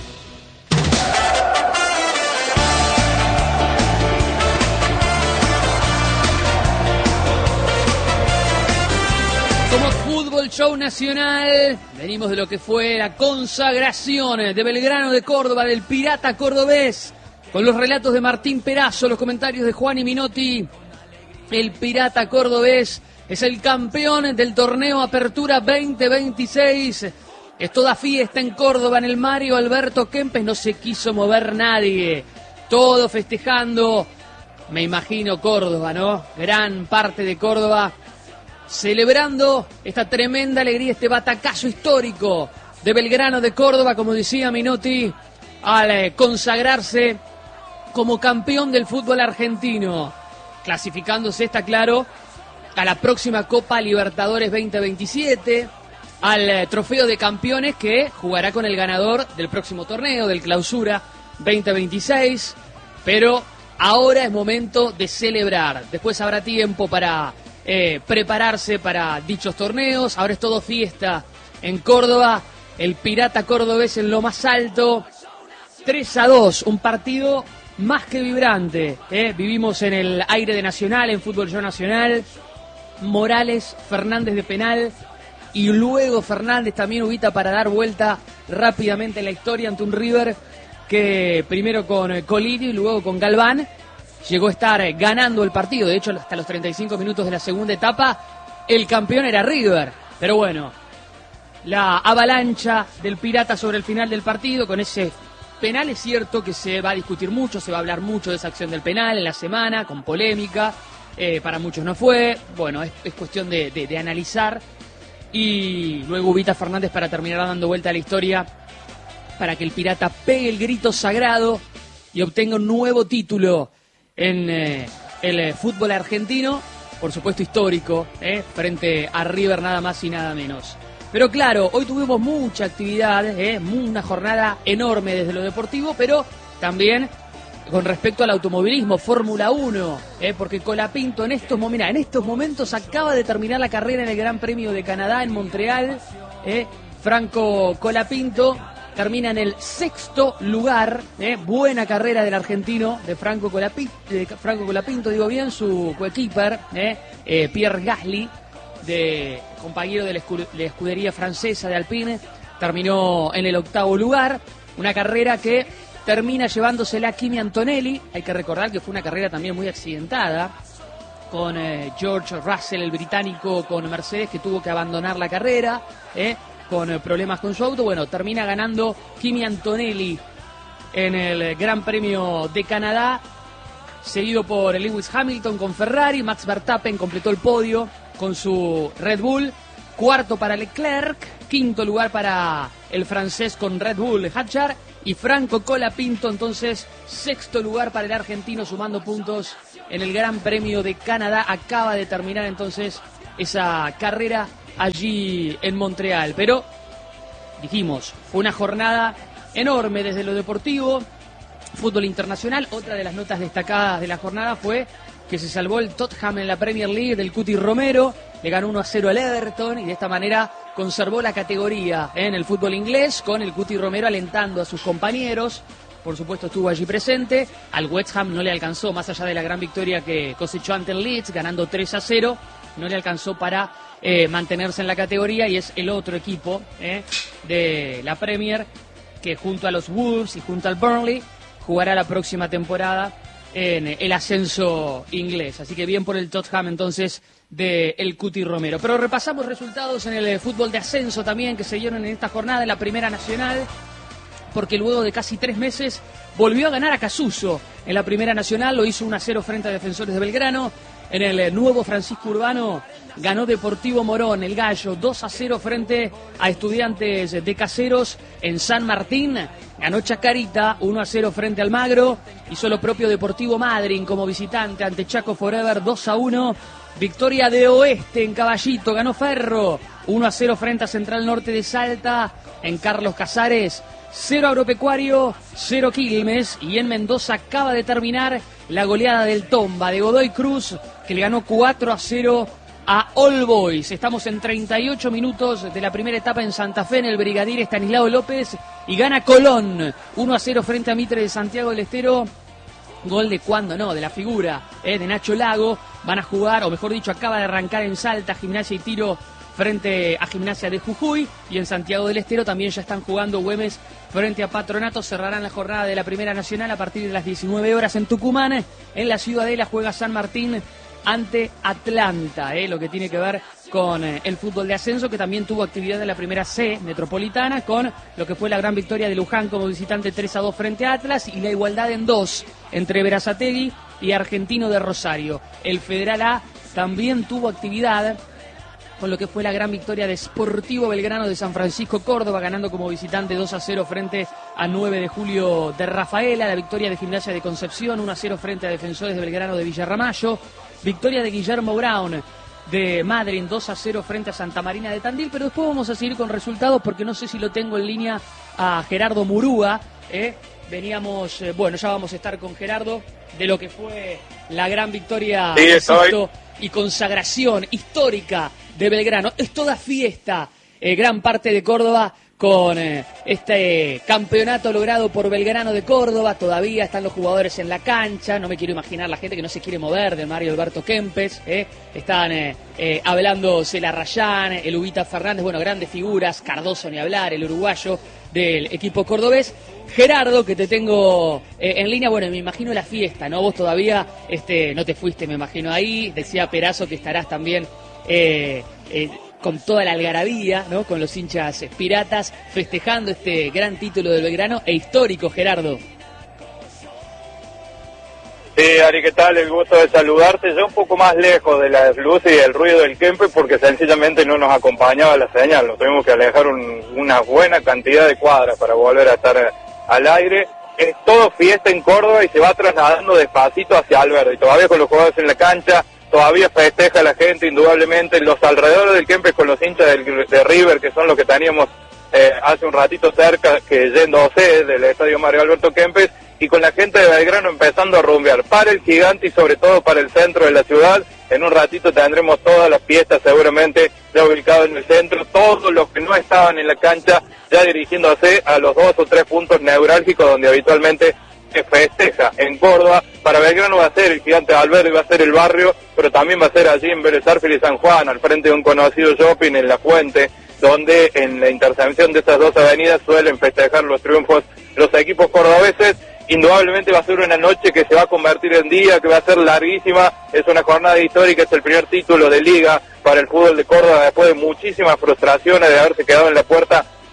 Somos Fútbol Show Nacional, venimos de lo que fue la consagración de Belgrano de Córdoba, del Pirata cordobés, con los relatos de Martín Perazo, los comentarios de Juan y Minotti. El Pirata cordobés es el campeón del torneo Apertura veinte veintiséis. Es toda fiesta en Córdoba, en el Mario Alberto Kempes, no se quiso mover nadie, todo festejando. Me imagino Córdoba, ¿no? Gran parte de Córdoba celebrando esta tremenda alegría, este batacazo histórico de Belgrano de Córdoba, como decía Minotti, al eh, consagrarse como campeón del fútbol argentino, clasificándose, está claro, a la próxima Copa Libertadores veinte veintisiete, al eh, trofeo de campeones que jugará con el ganador del próximo torneo, del Clausura veinte veintiséis, pero ahora es momento de celebrar, después habrá tiempo para Eh, prepararse para dichos torneos. Ahora es todo fiesta en Córdoba, el Pirata cordobés en lo más alto, tres a dos, un partido más que vibrante, ¿eh? Vivimos en el aire de Nacional, en Fútbol Show Nacional, Morales, Fernández de penal, y luego Fernández también ubita para dar vuelta rápidamente en la historia ante un River que primero con Colini y luego con Galván llegó a estar ganando el partido. De hecho, hasta los treinta y cinco minutos de la segunda etapa, el campeón era River. Pero bueno, la avalancha del Pirata sobre el final del partido, con ese penal, es cierto que se va a discutir mucho, se va a hablar mucho de esa acción del penal en la semana, con polémica. Eh, para muchos no fue. Bueno, es, es cuestión de, de, de analizar. Y luego ubita Fernández para terminar dando vuelta a la historia, para que el Pirata pegue el grito sagrado y obtenga un nuevo título en eh, el eh, fútbol argentino, por supuesto histórico, eh, frente a River, nada más y nada menos. Pero claro, hoy tuvimos mucha actividad, eh, una jornada enorme desde lo deportivo, pero también con respecto al automovilismo, Fórmula uno, eh, porque Colapinto en estos, mira, en estos momentos acaba de terminar la carrera en el Gran Premio de Canadá en Montreal. eh, Franco Colapinto termina en el sexto lugar, eh, buena carrera del argentino, de Franco Colapinto, de Franco Colapinto, digo bien, su coequiper, eh, eh, Pierre Gasly, de compañero de la, escu- de la escudería francesa de Alpine, terminó en el octavo lugar, una carrera que termina llevándosela Kimi Antonelli. Hay que recordar que fue una carrera también muy accidentada, con eh, George Russell, el británico, con Mercedes, que tuvo que abandonar la carrera, eh, con eh, problemas con su auto. Bueno, termina ganando Kimi Antonelli en el Gran Premio de Canadá, seguido por Lewis Hamilton con Ferrari. Max Verstappen completó el podio con su Red Bull. Cuarto para Leclerc, quinto lugar para el francés con Red Bull Hadjar, y Franco Colapinto entonces sexto lugar para el argentino, sumando puntos en el Gran Premio de Canadá. Acaba de terminar entonces esa carrera allí en Montreal, pero dijimos, fue una jornada enorme desde lo deportivo, fútbol internacional. Otra de las notas destacadas de la jornada fue que se salvó el Tottenham en la Premier League del Cuti Romero, le ganó uno a cero al Everton y de esta manera conservó la categoría en el fútbol inglés, con el Cuti Romero alentando a sus compañeros. Por supuesto estuvo allí presente. Al West Ham no le alcanzó, más allá de la gran victoria que cosechó ante el Leeds, ganando tres a cero, no le alcanzó para eh, mantenerse en la categoría, y es el otro equipo eh, de la Premier que junto a los Wolves y junto al Burnley jugará la próxima temporada en el ascenso inglés. Así que bien por el Tottenham entonces de el Cuti Romero. Pero repasamos resultados en el fútbol de ascenso también que se dieron en esta jornada en la Primera Nacional, porque luego de casi tres meses volvió a ganar a Casuso en la Primera Nacional, lo hizo uno a cero frente a Defensores de Belgrano. En el nuevo Francisco Urbano ganó Deportivo Morón, el Gallo, dos a cero frente a Estudiantes de Caseros. En San Martín ganó Chacarita, uno a cero frente al Magro. Hizo lo propio Deportivo Madryn como visitante ante Chaco Forever, dos a uno. Victoria de Oeste en Caballito, ganó Ferro, uno a cero frente a Central Norte de Salta. En Carlos Casares, cero Agropecuario, cero Quilmes. Y en Mendoza acaba de terminar la goleada del Tomba de Godoy Cruz, que le ganó cuatro a cero a All Boys. Estamos en treinta y ocho minutos de la primera etapa en Santa Fe, en el Brigadier Estanislao López, y gana Colón uno a cero frente a Mitre de Santiago del Estero. Gol de cuando no, de la figura eh, de Nacho Lago. Van a jugar, o mejor dicho, acaba de arrancar en Salta, Gimnasia y Tiro frente a Gimnasia de Jujuy, y en Santiago del Estero también ya están jugando Güemes frente a Patronato. Cerrarán la jornada de la Primera Nacional a partir de las diecinueve horas en Tucumán. En la Ciudadela juega San Martín ante Atlanta, eh, lo que tiene que ver con eh, el fútbol de ascenso, que también tuvo actividad en la Primera C Metropolitana, con lo que fue la gran victoria de Luján como visitante tres a dos frente a Atlas, y la igualdad en dos entre Berazategui y Argentino de Rosario. El Federal A también tuvo actividad con lo que fue la gran victoria de Sportivo Belgrano de San Francisco Córdoba, ganando como visitante dos a cero frente a nueve de julio de Rafaela. La victoria de Gimnasia de Concepción, uno a cero frente a Defensores de Belgrano de Villarramayo. Victoria de Guillermo Brown de Madryn, dos a cero frente a Santa Marina de Tandil. Pero después vamos a seguir con resultados, porque no sé si lo tengo en línea a Gerardo Murúa. ¿eh? Veníamos, eh, bueno, ya vamos a estar con Gerardo de lo que fue la gran victoria sí, insisto, y consagración histórica de Belgrano. Es toda fiesta, eh, gran parte de Córdoba, con eh, este campeonato logrado por Belgrano de Córdoba. Todavía están los jugadores en la cancha. No me quiero imaginar la gente que no se quiere mover de Mario Alberto Kempes. Eh. Están eh, eh, hablando Celarrayán, el Ubita Fernández, bueno, grandes figuras. Cardoso ni hablar, el uruguayo del equipo cordobés. Gerardo, que te tengo eh, en línea, bueno, me imagino la fiesta, ¿no? Vos todavía este, no te fuiste, me imagino, ahí. Decía Perazo que estarás también eh, eh, con toda la algarabía, ¿no? Con los hinchas piratas, festejando este gran título del Belgrano e histórico, Gerardo. Sí, Ari, ¿qué tal? El gusto de saludarte. Yo un poco más lejos de las luces y del ruido del Kempe, porque sencillamente no nos acompañaba la señal. Nos tuvimos que alejar un, una buena cantidad de cuadras para volver a estar al aire. Es todo fiesta en Córdoba y se va trasladando despacito hacia Alberdi. Todavía con los jugadores en la cancha, todavía festeja la gente, indudablemente. Los alrededores del Kempes con los hinchas del, de River, que son los que teníamos eh, hace un ratito cerca, que yéndose del estadio Mario Alberto Kempes, y con la gente de Belgrano empezando a rumbear para el Gigante y sobre todo para el centro de la ciudad. En un ratito tendremos todas las fiestas seguramente ya ubicadas en el centro, todos los que no estaban en la cancha ya dirigiéndose a los dos o tres puntos neurálgicos donde habitualmente se festeja en Córdoba. Para Belgrano va a ser el Gigante de Alberdi, va a ser el barrio, pero también va a ser allí en Vélez Sarsfield y San Juan, al frente de un conocido shopping en La Fuente, donde en la intersección de estas dos avenidas suelen festejar los triunfos los equipos cordobeses. Indudablemente va a ser una noche que se va a convertir en día, que va a ser larguísima. Es una jornada histórica, es el primer título de liga para el fútbol de Córdoba después de muchísimas frustraciones de haberse quedado en la puerta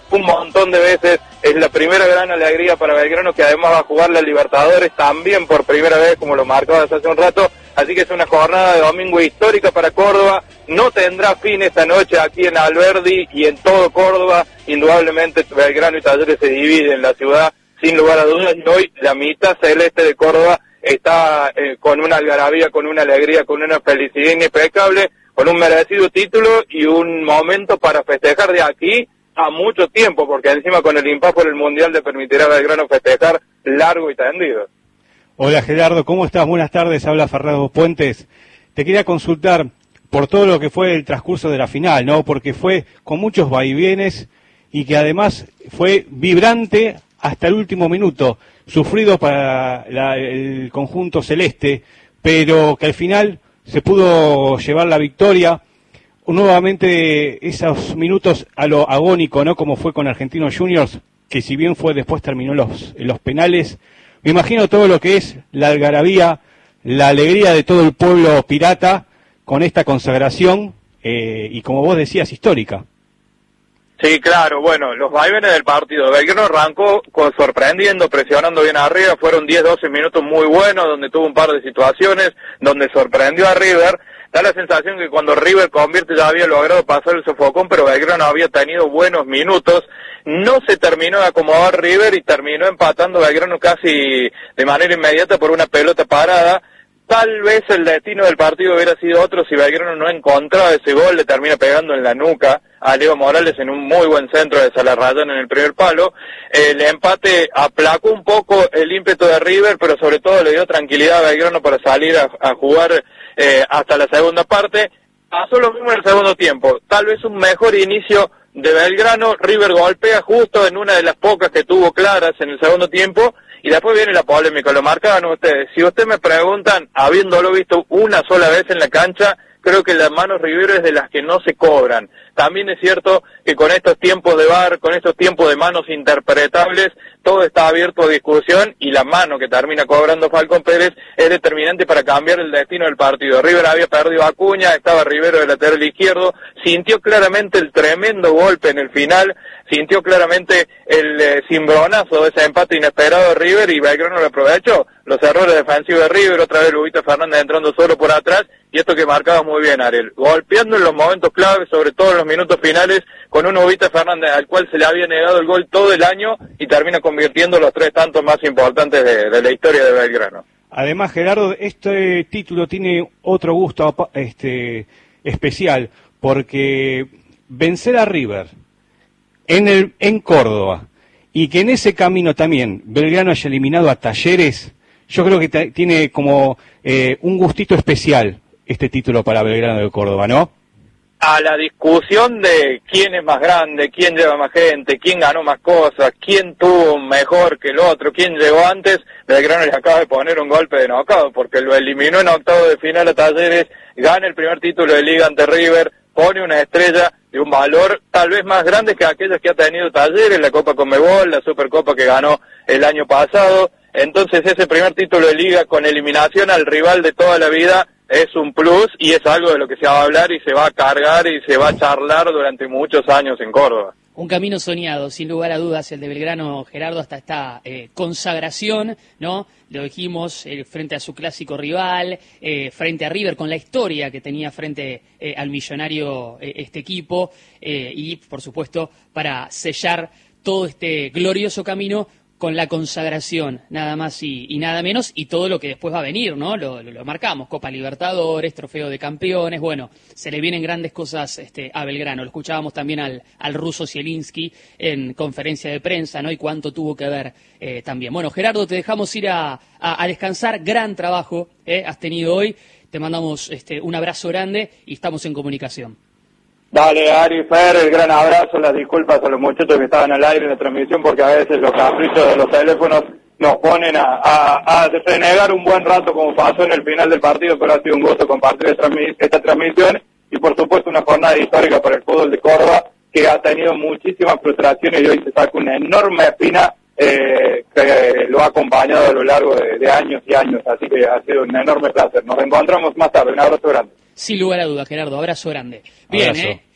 un montón de veces. Es la primera gran alegría para Belgrano, que además va a jugar la Libertadores también por primera vez, como lo marcaba hace un rato. Así que es una jornada de domingo histórica para Córdoba. No tendrá fin esta noche aquí en Alberdi y en todo Córdoba. Indudablemente Belgrano y Talleres se dividen en la ciudad, sin lugar a dudas. Y hoy la mitad celeste de Córdoba está eh, con una algarabía, con una alegría, con una felicidad inexplicable, con un merecido título y un momento para festejar de aquí a mucho tiempo, porque encima con el impas por el Mundial le permitirá a Belgrano festejar largo y tendido. Hola Gerardo, ¿cómo estás? Buenas tardes, habla Fernando Puentes. Te quería consultar por todo lo que fue el transcurso de la final, ¿no? Porque fue con muchos vaivienes y que además fue vibrante hasta el último minuto, sufrido para la, el conjunto celeste, pero que al final se pudo llevar la victoria. Nuevamente esos minutos a lo agónico, ¿no? Como fue con Argentinos Juniors, que si bien fue después terminó los, los penales. Me imagino todo lo que es la algarabía, la alegría de todo el pueblo pirata con esta consagración eh, y, como vos decías, histórica. Sí, claro, bueno, los vaivenes del partido. Belgrano arrancó con, sorprendiendo, presionando bien arriba, fueron diez doce minutos muy buenos, donde tuvo un par de situaciones, donde sorprendió a River. Da la sensación que cuando River convierte ya había logrado pasar el sofocón, pero Belgrano había tenido buenos minutos. No se terminó de acomodar River y terminó empatando Belgrano casi de manera inmediata por una pelota parada. Tal vez el destino del partido hubiera sido otro si Belgrano no encontraba ese gol, le termina pegando en la nuca a Leo Morales en un muy buen centro de Salarrayán en el primer palo. El empate aplacó un poco el ímpetu de River, pero sobre todo le dio tranquilidad a Belgrano para salir a, a jugar eh, hasta la segunda parte. Pasó lo mismo en el segundo tiempo, tal vez un mejor inicio de Belgrano. River golpea justo en una de las pocas que tuvo claras en el segundo tiempo. Y después viene la polémica, lo marcaban ustedes. Si ustedes me preguntan, habiéndolo visto una sola vez en la cancha, creo que las manos Rivero es de las que no se cobran. También es cierto que con estos tiempos de V A R, con estos tiempos de manos interpretables, todo está abierto a discusión y la mano que termina cobrando Falcón Pérez es determinante para cambiar el destino del partido. River había perdido a Acuña, estaba Rivero de lateral izquierdo, sintió claramente el tremendo golpe en el final, sintió claramente el eh, cimbronazo de ese empate inesperado de River y Belgrano lo aprovechó. Los errores defensivos de River, otra vez Lubito Fernández entrando solo por atrás, y esto que marcaba muy bien Ariel, golpeando en los momentos claves, sobre todo en los minutos finales, con un Lubito Fernández al cual se le había negado el gol todo el año y termina convirtiendo los tres tantos más importantes de, de la historia de Belgrano. Además, Gerardo, este título tiene otro gusto este especial, porque vencer a River en el en Córdoba y que en ese camino también Belgrano haya eliminado a Talleres, yo creo que t- tiene como eh, un gustito especial este título para Belgrano de Córdoba, ¿no? A la discusión de quién es más grande, quién lleva más gente, quién ganó más cosas, quién tuvo mejor que el otro, quién llegó antes, Belgrano le acaba de poner un golpe de knockout, porque lo eliminó en octavo de final a Talleres, gana el primer título de liga ante River, pone una estrella de un valor tal vez más grande que aquellas que ha tenido Talleres, la Copa Conmebol, la Supercopa que ganó el año pasado. Entonces ese primer título de liga con eliminación al rival de toda la vida es un plus y es algo de lo que se va a hablar y se va a cargar y se va a charlar durante muchos años en Córdoba. Un camino soñado, sin lugar a dudas, el de Belgrano, Gerardo, hasta esta eh, consagración, ¿no? Lo dijimos, eh, frente a su clásico rival, eh, frente a River, con la historia que tenía frente eh, al millonario eh, este equipo, eh, y, por supuesto, para sellar todo este glorioso camino con la consagración, nada más y, y nada menos, y todo lo que después va a venir, ¿no? Lo, lo, lo marcamos, Copa Libertadores, Trofeo de Campeones, bueno, se le vienen grandes cosas este, a Belgrano. Lo escuchábamos también al, al ruso Zielinski en conferencia de prensa, ¿no? Y cuánto tuvo que ver eh, también. Bueno, Gerardo, te dejamos ir a, a, a descansar, gran trabajo eh, has tenido hoy, te mandamos este, un abrazo grande y estamos en comunicación. Dale, Ari, Fer, el gran abrazo, las disculpas a los muchachos que estaban al aire en la transmisión porque a veces los caprichos de los teléfonos nos ponen a, a, a renegar un buen rato como pasó en el final del partido, pero ha sido un gusto compartir esta, esta transmisión y por supuesto una jornada histórica para el fútbol de Córdoba que ha tenido muchísimas frustraciones y hoy se saca una enorme espina eh, que lo ha acompañado a lo largo de, de años y años, así que ha sido un enorme placer. Nos reencontramos más tarde, un abrazo grande. Sin lugar a dudas, Gerardo, abrazo grande. Bien, abrazo. ¿eh?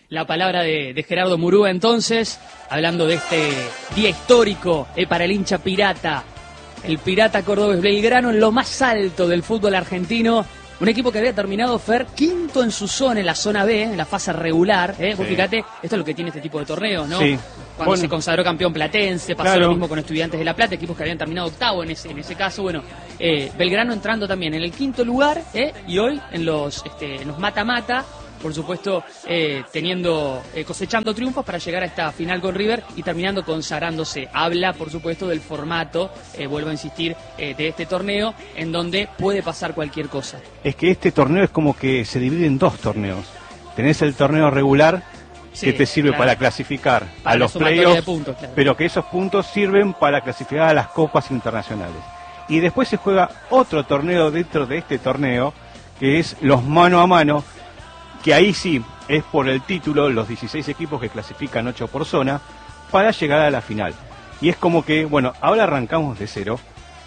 la palabra de, de Gerardo Murúa entonces, hablando de este día histórico eh, para el hincha pirata. El Pirata Cordobés Belgrano en lo más alto del fútbol argentino. Un equipo que había terminado, Fer, quinto en su zona, en la zona B, en la fase regular. ¿eh? Vos Sí. fíjate, esto es lo que tiene este tipo de torneos, ¿no? Sí. Cuando Bueno. se consagró campeón platense, pasó Claro. lo mismo con Estudiantes de La Plata, equipos que habían terminado octavo en ese, en ese caso. Bueno, eh, Belgrano entrando también en el quinto lugar, ¿eh? y hoy en los este, en los mata-mata, por supuesto, eh, teniendo eh, cosechando triunfos para llegar a esta final con River y terminando consagrándose. Habla, por supuesto, del formato, eh, vuelvo a insistir, eh, de este torneo, en donde puede pasar cualquier cosa. Es que este torneo es como que se divide en dos torneos. Tenés el torneo regular, Sí, que te sirve claro. para clasificar Para a la los sumatoria playoffs, de puntos, claro. pero que esos puntos sirven para clasificar a las copas internacionales. Y después se juega otro torneo dentro de este torneo, que es los mano a mano, que ahí sí es por el título, los dieciséis equipos que clasifican ocho por zona, para llegar a la final. Y es como que, bueno, ahora arrancamos de cero,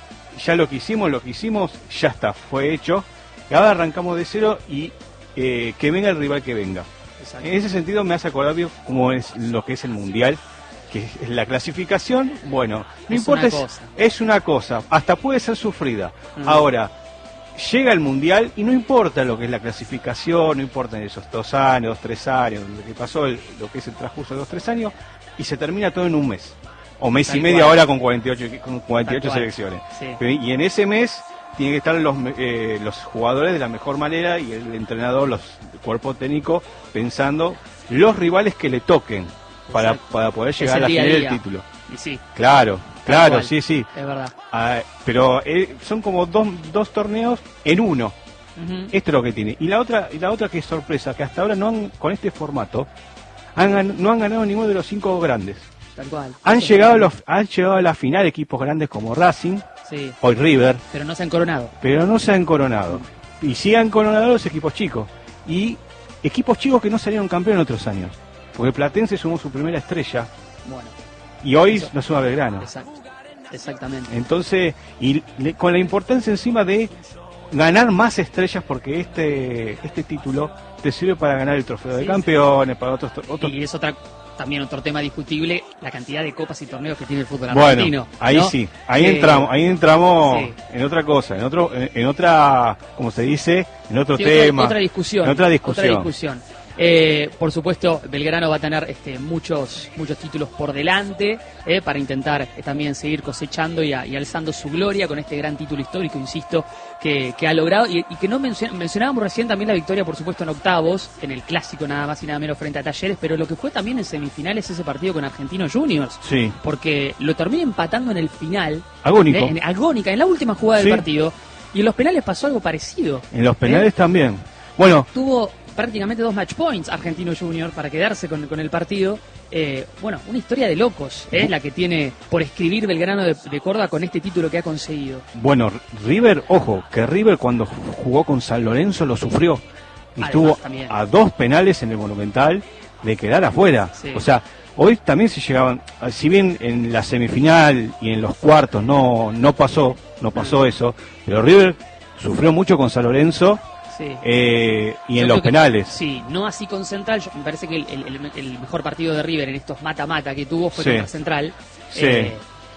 ya lo que hicimos, lo que hicimos, ya está, fue hecho, y ahora arrancamos de cero y eh, que venga el rival que venga. En ese sentido me hace acordar bien cómo es lo que es el Mundial, que es la clasificación, bueno, no Es importa, una es, cosa. es una cosa, hasta puede ser sufrida. Mm. Ahora, llega el Mundial y no importa lo que es la clasificación, no importa esos dos años, tres años, lo que pasó, el- lo que es el transcurso de los tres años, y se termina todo en un mes. O mes Tal y medio cual. ahora con cuarenta y ocho, equi- con cuarenta y ocho Tal cual. selecciones. Sí. Pero- Y en ese mes tienen que estar los, me- eh, los jugadores de la mejor manera y el entrenador, los el cuerpo técnico, pensando los rivales que le toquen para, para poder Es llegar a el la día a final del día. título. Y sí, Claro, claro, cual. sí, sí. es verdad. Ah, pero eh, son como dos, dos torneos en uno. Ujú. Esto es lo que tiene. Y la otra, y la otra que es sorpresa, que hasta ahora no han, con este formato, han, gan- no han ganado ninguno de los cinco grandes. Tal cual. Han Eso llegado, a es los, han llegado a la final equipos grandes como Racing, Sí, hoy River, pero no se han coronado. pero no se han coronado. Y sí han coronado los equipos chicos. Y equipos chicos que no salieron campeón en otros años. Porque Platense sumó su primera estrella Bueno, y hoy Eso. no suma Belgrano. exacto. Exactamente. Entonces, y le- con la importancia encima de ganar más estrellas, porque este este título te sirve para ganar el trofeo de Sí. campeones, para otros... otros Y es otra, también otro tema discutible, la cantidad de copas y torneos que tiene el fútbol bueno, argentino. ahí ¿no? sí, ahí Eh, entramos, ahí entramos sí. en otra cosa, en otro, en, en otra, como se dice, en otro Sí, otra- tema, Otra, discusión. en otra discusión. Otra discusión. Eh, por supuesto, Belgrano va a tener este, muchos muchos títulos por delante eh, para intentar eh, también seguir cosechando y, a- y alzando su gloria con este gran título histórico, insisto, que, que ha logrado y, y que no mencio- mencionábamos recién también la victoria, por supuesto, en octavos, en el clásico nada más y nada menos frente a Talleres, pero lo que fue también en semifinales ese partido con Argentinos Juniors, Sí, porque lo termina empatando en el final, agónico. eh, en, agónica, en la última jugada Sí. del partido, y en los penales pasó algo parecido. En los penales ¿Eh? también. Bueno, Tuvo prácticamente dos match points Argentino Junior para quedarse con, con el partido. Eh, bueno, una historia de locos, ¿eh? la que tiene por escribir Belgrano de, de Córdoba con este título que ha conseguido. bueno, River, ojo, que River cuando jugó con San Lorenzo lo sufrió. Y Además, estuvo también. a dos penales en el Monumental de quedar afuera. Sí. O sea, hoy también se llegaban, si bien en la semifinal y en los cuartos no, no pasó, no pasó eso, pero River sufrió mucho con San Lorenzo Sí. eh, y Yo en creo los que- penales. Sí, no así con Central. Yo, me parece que el, el- el mejor partido de River en estos mata-mata que tuvo fue Sí. contra Central. Sí. Eh,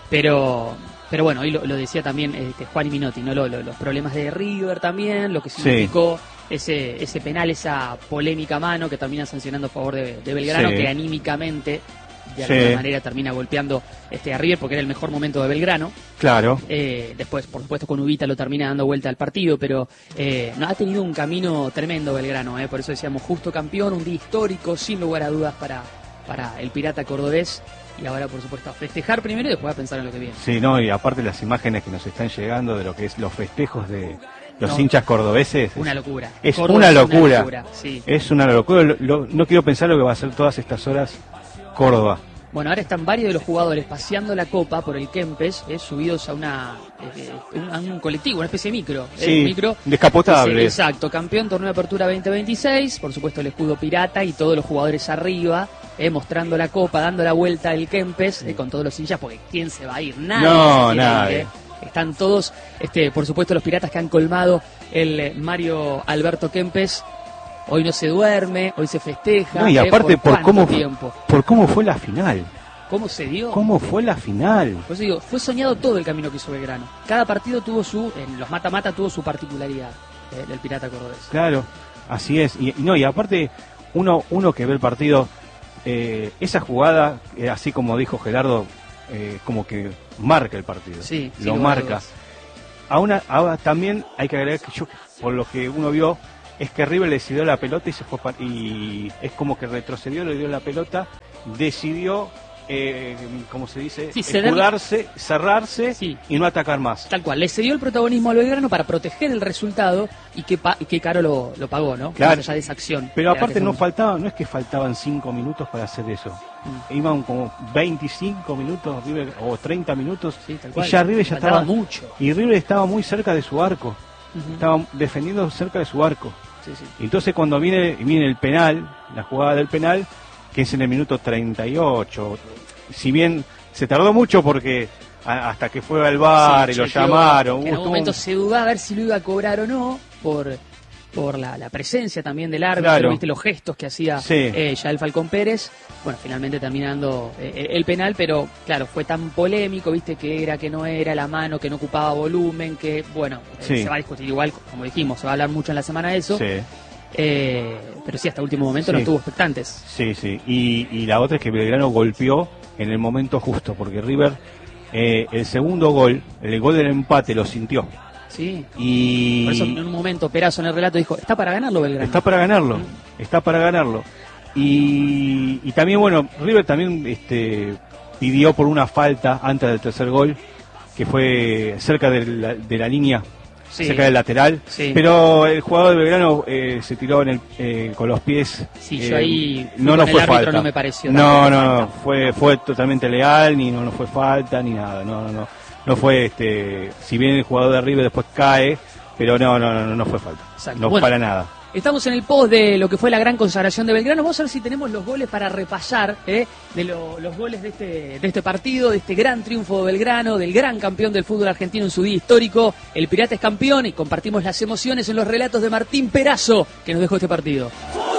pero pero bueno, hoy lo, lo decía también este, Juan y Minotti, ¿no? Lo- lo- los problemas de River también, lo que Sí. significó ese ese penal, esa polémica mano que termina sancionando a favor de, de Belgrano, Sí. que anímicamente de Sí. alguna manera termina golpeando este a River porque era el mejor momento de Belgrano. Claro. Eh, después, por supuesto, con Ubita lo termina dando vuelta al partido, pero eh, no, ha tenido un camino tremendo Belgrano, eh, por eso decíamos justo campeón, un día histórico, sin lugar a dudas para, para el Pirata Cordobés. Y ahora, por supuesto, a festejar primero y después a pensar en lo que viene. Sí, no, y aparte las imágenes que nos están llegando de lo que es los festejos de los No. hinchas cordobeses. Una locura. Es Córdoba una es locura. sí. Es una locura. Lo- lo- no quiero pensar lo que va a hacer todas estas horas Córdoba. Bueno, ahora están varios de los jugadores paseando la copa por el Kempes, eh, subidos a una eh, un, a un colectivo, una especie de micro. eh, Sí, un micro descapotable. Sí, exacto, campeón torneo de apertura veinte veintiséis, por supuesto el escudo pirata y todos los jugadores arriba, eh, mostrando la copa, dando la vuelta al Kempes, eh, con todos los hinchas, porque ¿quién se va a ir? Nadie. No, se quiere ir, nadie. eh. Están todos, este, por supuesto, los piratas que han colmado el eh, Mario Alberto Kempes. Hoy no se duerme, hoy se festeja. No, y ¿eh? aparte por, por cómo, tiempo. por cómo fue la final. ¿Cómo se dio? ¿Cómo fue la final? Por eso digo, fue soñado todo el camino que hizo Belgrano. Cada partido tuvo su, en los mata-mata tuvo su particularidad, eh, del Pirata Cordobés. Claro, así es. Y, y no, y aparte, uno, uno que ve el partido, eh, esa jugada, eh, así como dijo Gerardo, eh, como que marca el partido. Sí, lo marca. Ahora, ahora también hay que agregar que yo, por lo que uno vio, es que River le decidió la pelota y se fue pa- y es como que retrocedió, le dio la pelota, decidió, eh, como se dice, Sí, ceder- escudarse, cerrarse Sí. y no atacar más. Tal cual, le cedió el protagonismo al Belgrano para proteger el resultado y que, pa- y que caro lo, lo pagó, ¿no? Claro. Más allá de esa acción. Pero de la aparte que no fue- faltaba, no es que faltaban cinco minutos para hacer eso. Mm. Iban como veinticinco minutos River, o treinta minutos Sí, tal y cual. ya River ya Faltaba estaba mucho. y River estaba muy cerca de su arco. Ujú. Estaba defendiendo cerca de su arco. Sí, sí. Y entonces cuando viene viene el penal, la jugada del penal, que es en el minuto treinta y ocho. Si bien se tardó mucho porque a- hasta que fue al bar Sí, y lo chequeó, llamaron. que en hubo algún todo un- momento se dudaba a ver si lo iba a cobrar o no por por la, la presencia también del árbitro, Claro. viste los gestos que hacía Sí. eh, ya el Falcón Pérez. Bueno, finalmente terminando eh, el penal, pero claro, fue tan polémico, viste, que era, que no era, la mano, que no ocupaba volumen, que bueno, eh, Sí. se va a discutir igual, como dijimos, se va a hablar mucho en la semana de eso. Sí. Eh, pero sí, hasta último momento Sí. no tuvo expectantes. Sí, sí. Y, y la otra es que Belgrano golpeó en el momento justo, porque River, eh, el segundo gol, el gol del empate, lo sintió. Sí. Y Por eso en un momento Perazo en el relato dijo, está para ganarlo Belgrano. está para ganarlo, Mm. está para ganarlo. Y, y también, bueno, River también este, pidió por una falta antes del tercer gol, que fue cerca de la, de la línea, Sí. cerca del lateral. Sí. Pero el jugador de Belgrano eh, se tiró en el, eh, con los pies. Sí, eh, yo ahí fui no, con no el fue árbitro, falta. no me pareció No, tampoco no, falta. fue fue totalmente legal, ni no, no fue falta, ni nada. No, no, no. No fue, este, si bien el jugador de River después cae, pero no, no, no, no fue falta. Exacto. No Bueno. para nada. Estamos en el post de lo que fue la gran consagración de Belgrano. Vamos a ver si tenemos los goles para repasar ¿eh? de lo- los goles de este, de este partido, de este gran triunfo de Belgrano, del gran campeón del fútbol argentino en su día histórico. El Pirata es campeón y compartimos las emociones en los relatos de Martín Perazo, que nos dejó este partido.